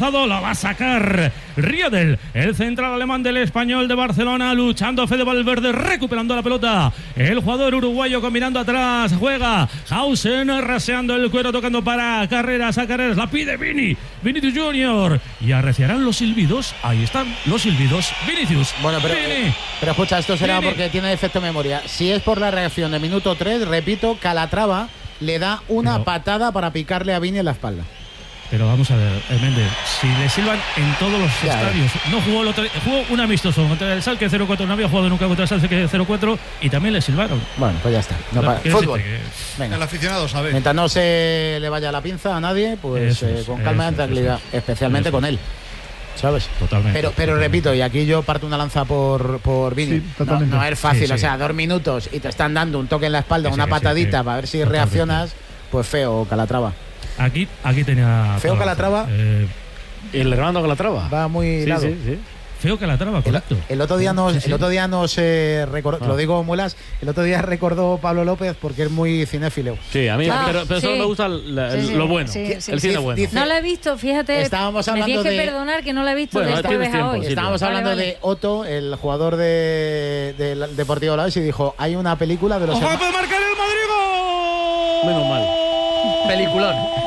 a sacar Riedel, el central alemán del Español de Barcelona, luchando Fede Valverde, recuperando la pelota. El jugador uruguayo combinando atrás, juega Hausen, raseando el cuero, tocando para Carreras, a Carreras, la pide Vini, Vinicius Junior, y arreciarán los silbidos. Ahí están los silbidos. Vinicius. Bueno, pero, Vini. pero escucha, esto será Vini. porque tiene efecto memoria. Si es por la reacción de minuto tres, repito, Calatrava le da una pero, patada para picarle a Vini en la espalda. Pero vamos a ver, eh, Méndez, si le silban en todos los ya, estadios, eh. no jugó el otro, jugó un amistoso contra el Schalke cero cuatro, no había jugado nunca contra el Schalke cero cuatro y también le silbaron. Bueno, pues ya está. No para. Fútbol. Que... Venga. El aficionado sabe. Mientras no se le vaya la pinza a nadie, pues eh, es, con calma y tranquilidad, especialmente eso. Con él. ¿Sabes? Totalmente. Pero, pero totalmente. repito, y aquí yo parto una lanza por, por Vini. Sí, no, no es fácil, sí, sí. o sea, dos minutos y te están dando un toque en la espalda, sí, una sí, patadita sí, sí. para ver si Totalmente. reaccionas, pues feo, Calatrava. Aquí, aquí tenía. Feo Calatrava. Eh, el hermano Calatrava. Va muy sí, lado. Sí, sí. Feo Calatrava, correcto. El, el otro día nos, sí, sí. el otro día nos eh, recordó, Ah. lo digo muelas, el otro día recordó Pablo López porque es muy cinéfilo. Sí, a mí, Ah, pero, pero sí. solo me gusta la, Sí, sí, lo bueno, sí, sí, el sí. cine bueno. Dice- No la he visto, fíjate. Estábamos me hablando tienes que de- perdonar que no la he visto Bueno, de tienes jueves a tiempo, hoy. sí. Estábamos Vale, hablando vale. de Otto, el jugador de, del Deportivo Alavés, y dijo, hay una película de los ¡Ojo, herma- puede marcar el Madrid! ¡Gol! Menos mal. Peliculón.